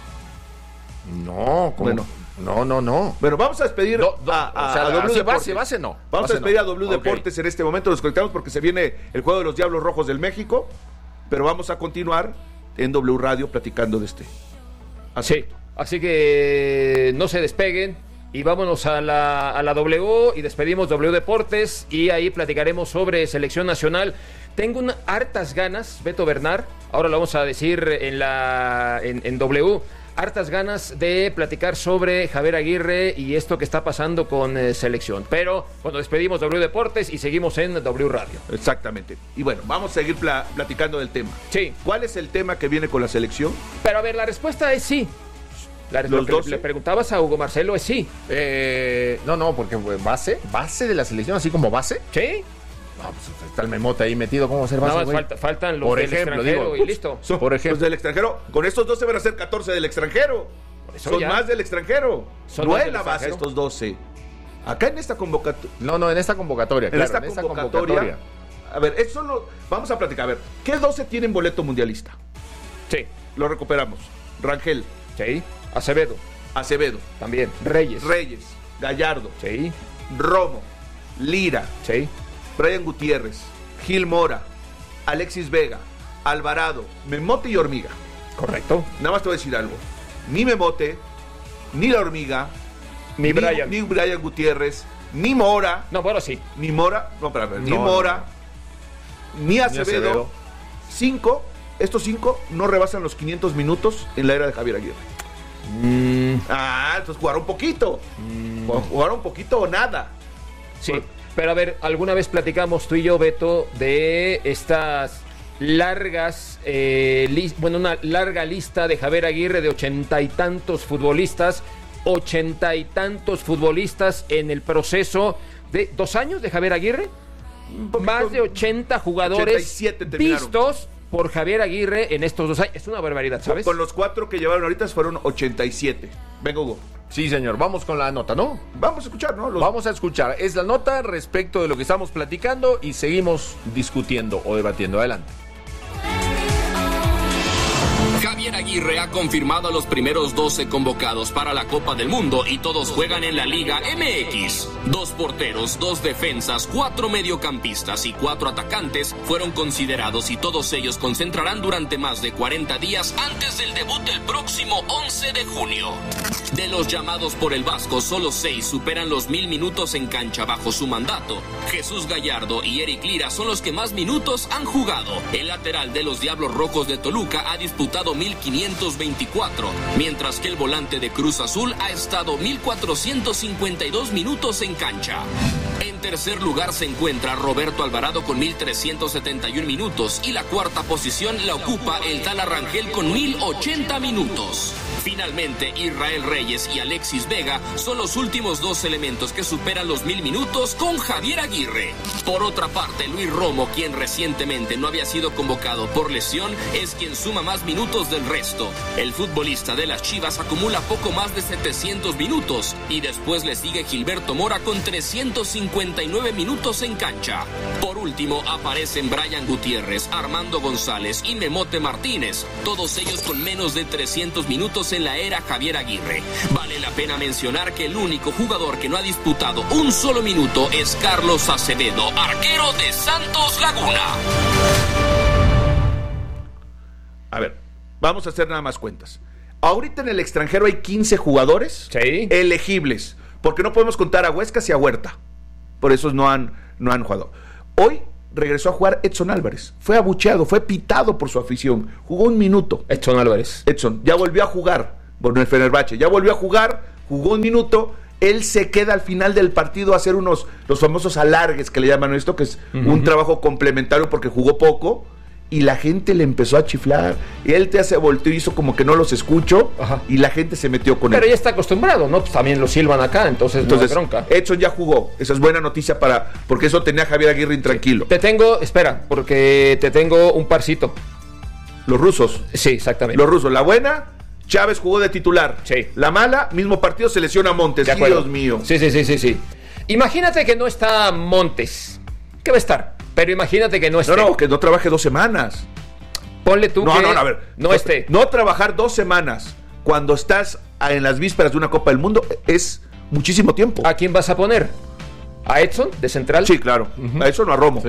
S3: No, bueno. No.
S2: Bueno, vamos a despedir a W Deportes.
S3: Base no.
S2: Vamos a despedir a W Deportes en este momento. Nos conectamos porque se viene el juego de los Diablos Rojos del México. Pero vamos a continuar en W Radio platicando de este asunto.
S1: Sí, así que no se despeguen y vámonos a la W y despedimos W Deportes y ahí platicaremos sobre selección nacional. Tengo hartas ganas, Beto Bernard, ahora lo vamos a decir en W. Hartas ganas de platicar sobre Javier Aguirre y esto que está pasando con selección. Pero, bueno, despedimos W Deportes y seguimos en W Radio.
S2: Exactamente. Y bueno, vamos a seguir platicando del tema.
S1: Sí.
S2: ¿Cuál es el tema que viene con la selección?
S1: Pero a ver, la respuesta es sí. Lo que le preguntabas a Hugo Marcelo es sí.
S3: No, porque base de la selección, así como base.
S1: Sí.
S3: No, pues está el memote ahí metido, ¿cómo hacer base?
S1: Nada más faltan los del extranjero y listo.
S2: Por ejemplo. Los del extranjero, con estos 12 van a ser 14 del extranjero. Son más del extranjero. No es la base estos 12. Acá en esta convocatoria.
S3: No, en esta convocatoria.
S2: En esta convocatoria. A ver, vamos a platicar. A ver, ¿qué 12 tienen boleto mundialista?
S1: Sí.
S2: Lo recuperamos. Rangel.
S1: Sí. Acevedo. También. Reyes.
S2: Gallardo.
S1: Sí.
S2: Romo. Lira.
S1: Sí.
S2: Brian Gutiérrez, Gil Mora, Alexis Vega, Alvarado, Memote y Hormiga.
S1: Correcto.
S2: Nada más te voy a decir algo. Ni Memote, ni la Hormiga,
S1: ni
S2: Brian Gutiérrez, ni Mora.
S1: No, bueno, sí.
S2: Ni Mora, ni Acevedo. Estos 5 no rebasan los 500 minutos en la era de Javier Aguirre. Entonces jugaron un poquito. Jugaron un poquito o nada.
S1: Sí. Pero a ver, alguna vez platicamos tú y yo, Beto, de estas largas, una larga lista de Javier Aguirre de 80 y tantos futbolistas en el proceso de 2 años de Javier Aguirre. Más de 80 jugadores vistos por Javier Aguirre en estos 2 años. Es una barbaridad, ¿sabes?
S2: Con los 4 que llevaron ahorita fueron 87. Venga, Hugo.
S3: Sí, señor. Vamos con la nota, ¿no?
S2: Vamos a escuchar, ¿no?
S3: Vamos a escuchar. Es la nota respecto de lo que estamos platicando y seguimos discutiendo o debatiendo. Adelante.
S4: Javier Aguirre ha confirmado a los primeros 12 convocados para la Copa del Mundo y todos juegan en la Liga MX. 2 porteros, 2 defensas, 4 mediocampistas y 4 atacantes fueron considerados y todos ellos concentrarán durante más de 40 días antes del debut del próximo 11 de junio. De los llamados por el Vasco, solo 6 superan los 1000 minutos en cancha bajo su mandato. Jesús Gallardo y Eric Lira son los que más minutos han jugado. El lateral de los Diablos Rojos de Toluca ha disputado 1524, mientras que el volante de Cruz Azul ha estado 1452 minutos en cancha. En tercer lugar se encuentra Roberto Alvarado con 1.371 minutos y la cuarta posición la ocupa el Tala Rangel con 1.080 minutos. Finalmente, Israel Reyes y Alexis Vega son los últimos dos elementos que superan los 1.000 minutos con Javier Aguirre. Por otra parte, Luis Romo, quien recientemente no había sido convocado por lesión, es quien suma más minutos del resto. El futbolista de las Chivas acumula poco más de 700 minutos y después le sigue Gilberto Mora con 359 minutos en cancha. Por último, aparecen Brian Gutiérrez, Armando González y Memote Martínez, todos ellos con menos de 300 minutos en la era Javier Aguirre. Vale la pena mencionar que el único jugador que no ha disputado un solo minuto es Carlos Acevedo, arquero de Santos Laguna.
S2: A ver, vamos a hacer nada más cuentas. Ahorita en el extranjero hay 15 jugadores elegibles, porque no podemos contar a Huescas y a Huerta. Por eso no han jugado. Hoy regresó a jugar Edson Álvarez. Fue abucheado, fue pitado por su afición. Jugó un minuto.
S1: Edson Álvarez.
S2: Edson, ya volvió a jugar. Bueno, el Fenerbahce, ya volvió a jugar, jugó un minuto. Él se queda al final del partido a hacer los famosos alargues que le llaman esto, que es un trabajo complementario porque jugó poco. Y la gente le empezó a chiflar. Y él se volteó y hizo como que no los escucho. Ajá. Y la gente se metió con él.
S1: Pero ya está acostumbrado, ¿no? Pues también lo silban acá, entonces no hay bronca.
S2: Edson ya jugó. Esa es buena noticia porque eso tenía a Javier Aguirre intranquilo.
S1: Porque te tengo un parcito.
S2: Los rusos.
S1: Sí, exactamente.
S2: Los rusos. La buena, Chávez jugó de titular.
S1: Sí.
S2: La mala, mismo partido, se lesiona Montes. Dios mío.
S1: Sí. Imagínate que no está Montes. ¿Qué va a estar? Pero imagínate que no esté.
S2: No, que no trabaje 2 semanas.
S1: Ponle tú
S2: a ver.
S1: No esté.
S2: No trabajar 2 semanas cuando estás en las vísperas de una Copa del Mundo es muchísimo tiempo.
S1: ¿A quién vas a poner? ¿A Edson, de central?
S2: Sí, claro. A Edson o a Romo.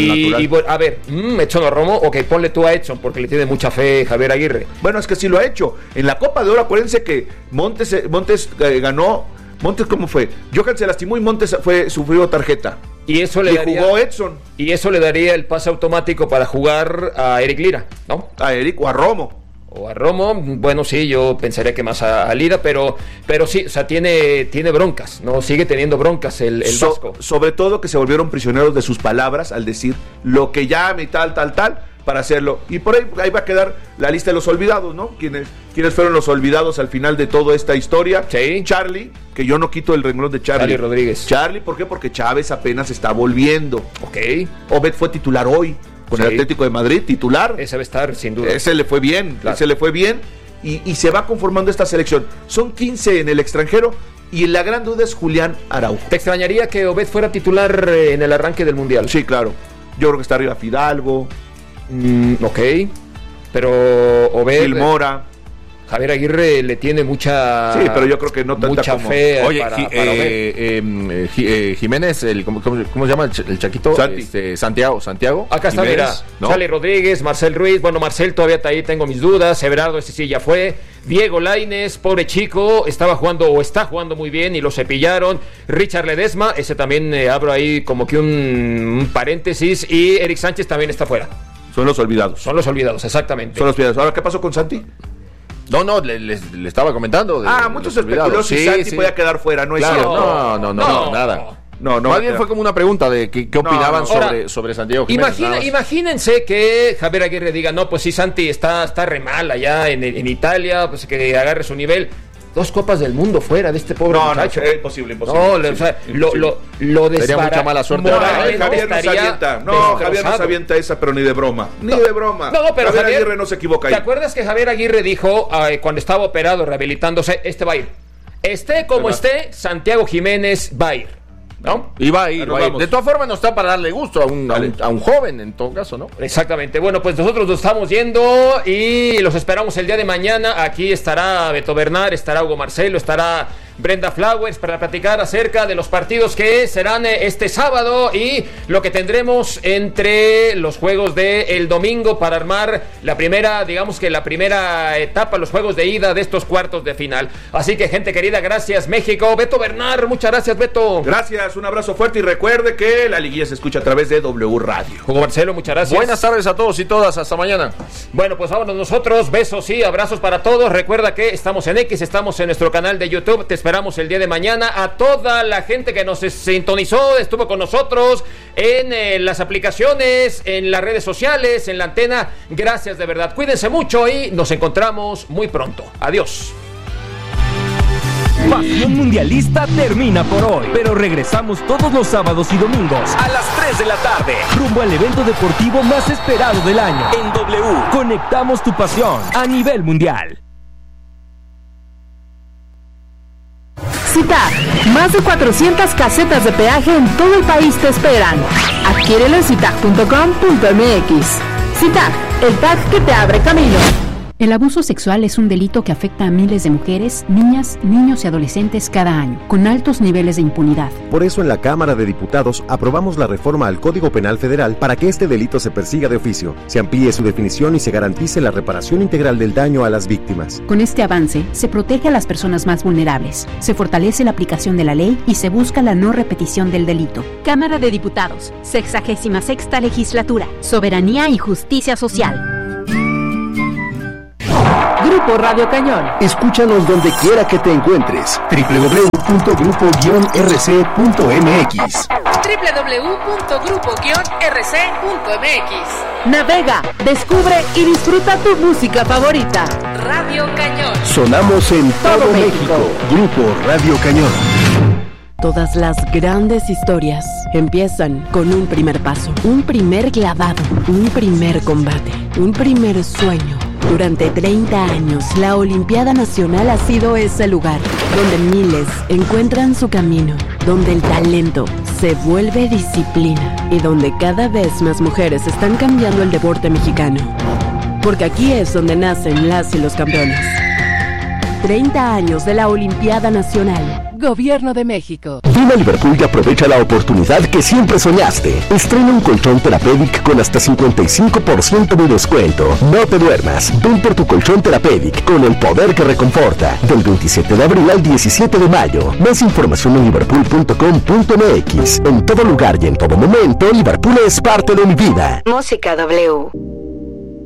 S1: Edson o Romo, ok, ponle tú a Edson, porque le tiene mucha fe Javier Aguirre.
S2: Bueno, es que sí lo ha hecho. En la Copa de Oro, acuérdense que Montes ganó. Montes, ¿cómo fue? Johan se lastimó y Montes sufrió tarjeta.
S1: Y eso le daría,
S2: jugó Edson.
S1: Y eso le daría el pase automático para jugar a Eric Lira, ¿no?
S2: A Eric o a Romo.
S1: O a Romo, bueno, sí, yo pensaría que más a Lira, pero sí, o sea, tiene broncas, ¿no? Sigue teniendo broncas el Vasco.
S2: Sobre todo que se volvieron prisioneros de sus palabras al decir lo que llame tal, para hacerlo. Y por ahí va a quedar la lista de los olvidados, ¿no? ¿Quiénes fueron los olvidados al final de toda esta historia?
S1: Sí.
S2: Charlie, que yo no quito el renglón de Charlie.
S1: Rodríguez.
S2: Charlie, ¿por qué? Porque Chávez apenas está volviendo.
S1: Ok.
S2: Obed fue titular hoy con el Atlético de Madrid, titular.
S1: Ese va a estar, sin duda.
S2: Ese le fue bien, y se va conformando esta selección. Son 15 en el extranjero y la gran duda es Julián Araujo.
S1: ¿Te extrañaría que Obed fuera titular en el arranque del Mundial?
S2: Sí, claro. Yo creo que está arriba Fidalgo.
S1: Ok, pero Obed,
S2: Mora,
S1: Javier Aguirre le tiene mucha,
S2: sí, pero yo creo que no tanta
S1: mucha
S2: como...
S1: fe.
S3: Oye, Jiménez, ¿cómo se llama el Chaquito? Santiago.
S1: Acá está,
S3: Jiménez,
S1: mira, Charlie Rodríguez, Marcel Ruiz. Bueno, Marcel todavía está ahí, tengo mis dudas. Everardo, ese sí ya fue. Diego Lainez, pobre chico, está jugando muy bien y lo cepillaron. Richard Ledesma, ese también abro ahí como que un paréntesis. Y Eric Sánchez también está fuera.
S2: Son los olvidados,
S1: exactamente.
S2: Son los olvidados. Ahora, ¿qué pasó con Santi?
S3: No, le estaba comentando.
S2: Muchos especuló si Santi podía quedar fuera, ¿no es cierto?
S3: No, nada. No, más bien fue como una pregunta de qué opinaban sobre Santiago Jiménez.
S1: Imagínense que Javier Aguirre diga, no, pues sí, Santi está re mal allá en Italia, pues que agarre su nivel. 2 copas del mundo fuera de este pobre muchacho.
S2: No, imposible.
S1: Lo
S3: sería mucha mala suerte.
S2: Javier no se avienta. Javier no se avienta esa, pero ni de broma. Ni de broma.
S1: No, pero
S2: Javier Aguirre no se equivoca ahí.
S1: ¿Te acuerdas que Javier Aguirre dijo cuando estaba operado, rehabilitándose, va a ir? Esté como esté, Santiago Jiménez va a ir. ¿No?
S3: Y va a ir. De todas formas no está para darle gusto a un joven, en todo caso, ¿no?
S1: Exactamente. Bueno, pues nosotros nos estamos yendo y los esperamos el día de mañana. Aquí estará Beto Bernal, estará Hugo Marcelo, estará Brenda Flowers para platicar acerca de los partidos que serán este sábado y lo que tendremos entre los juegos del domingo para armar la primera etapa, los juegos de ida de estos cuartos de final. Así que, gente querida, gracias México. Beto Bernal, muchas gracias, Beto.
S2: Gracias, un abrazo fuerte y recuerde que la liguilla se escucha a través de W Radio.
S1: Hugo Marcelo, muchas gracias.
S3: Buenas tardes a todos y todas, hasta mañana.
S1: Bueno, pues vámonos nosotros, besos y abrazos para todos. Recuerda que estamos en X, estamos en nuestro canal de YouTube. Te esperamos el día de mañana. A toda la gente que nos sintonizó, estuvo con nosotros en las aplicaciones, en las redes sociales, en la antena. Gracias de verdad. Cuídense mucho y nos encontramos muy pronto. Adiós.
S7: Pasión Mundialista termina por hoy, pero regresamos todos los sábados y domingos a las 3 de la tarde, rumbo al evento deportivo más esperado del año. En W, conectamos tu pasión a nivel mundial.
S8: CITAG, más de 400 casetas de peaje en todo el país te esperan. Adquiérelo en citag.com.mx. CITAG, el tag que te abre camino.
S5: El abuso sexual es un delito que afecta a miles de mujeres, niñas, niños y adolescentes cada año, con altos niveles de impunidad.
S22: Por eso en la Cámara de Diputados aprobamos la reforma al Código Penal Federal para que este delito se persiga de oficio, se amplíe su definición y se garantice la reparación integral del daño a las víctimas.
S5: Con este avance, se protege a las personas más vulnerables, se fortalece la aplicación de la ley y se busca la no repetición del delito.
S23: Cámara de Diputados, 66ª Legislatura, Soberanía y Justicia Social.
S8: Grupo Radio Cañón.
S9: Escúchanos donde quiera que te encuentres. www.grupo-rc.mx.
S8: www.grupo-rc.mx. Navega, descubre y disfruta tu música favorita. Radio Cañón.
S9: Sonamos en todo México. Grupo Radio Cañón.
S16: Todas las grandes historias empiezan con un primer paso, un primer clavado, un primer combate, un primer sueño. Durante 30 años, la Olimpiada Nacional ha sido ese lugar donde miles encuentran su camino, donde el talento se vuelve disciplina y donde cada vez más mujeres están cambiando el deporte mexicano. Porque aquí es donde nacen las y los campeones. 30 años de la Olimpiada Nacional.
S8: Gobierno de México.
S9: Ven a Liverpool y aprovecha la oportunidad que siempre soñaste. Estrena un colchón Therapeutic con hasta 55% de descuento. No te duermas. Ven por tu colchón Therapeutic con el poder que reconforta. Del 27 de abril al 17 de mayo. Más información en liverpool.com.mx. En todo lugar y en todo momento, Liverpool es parte de mi vida.
S15: Música W.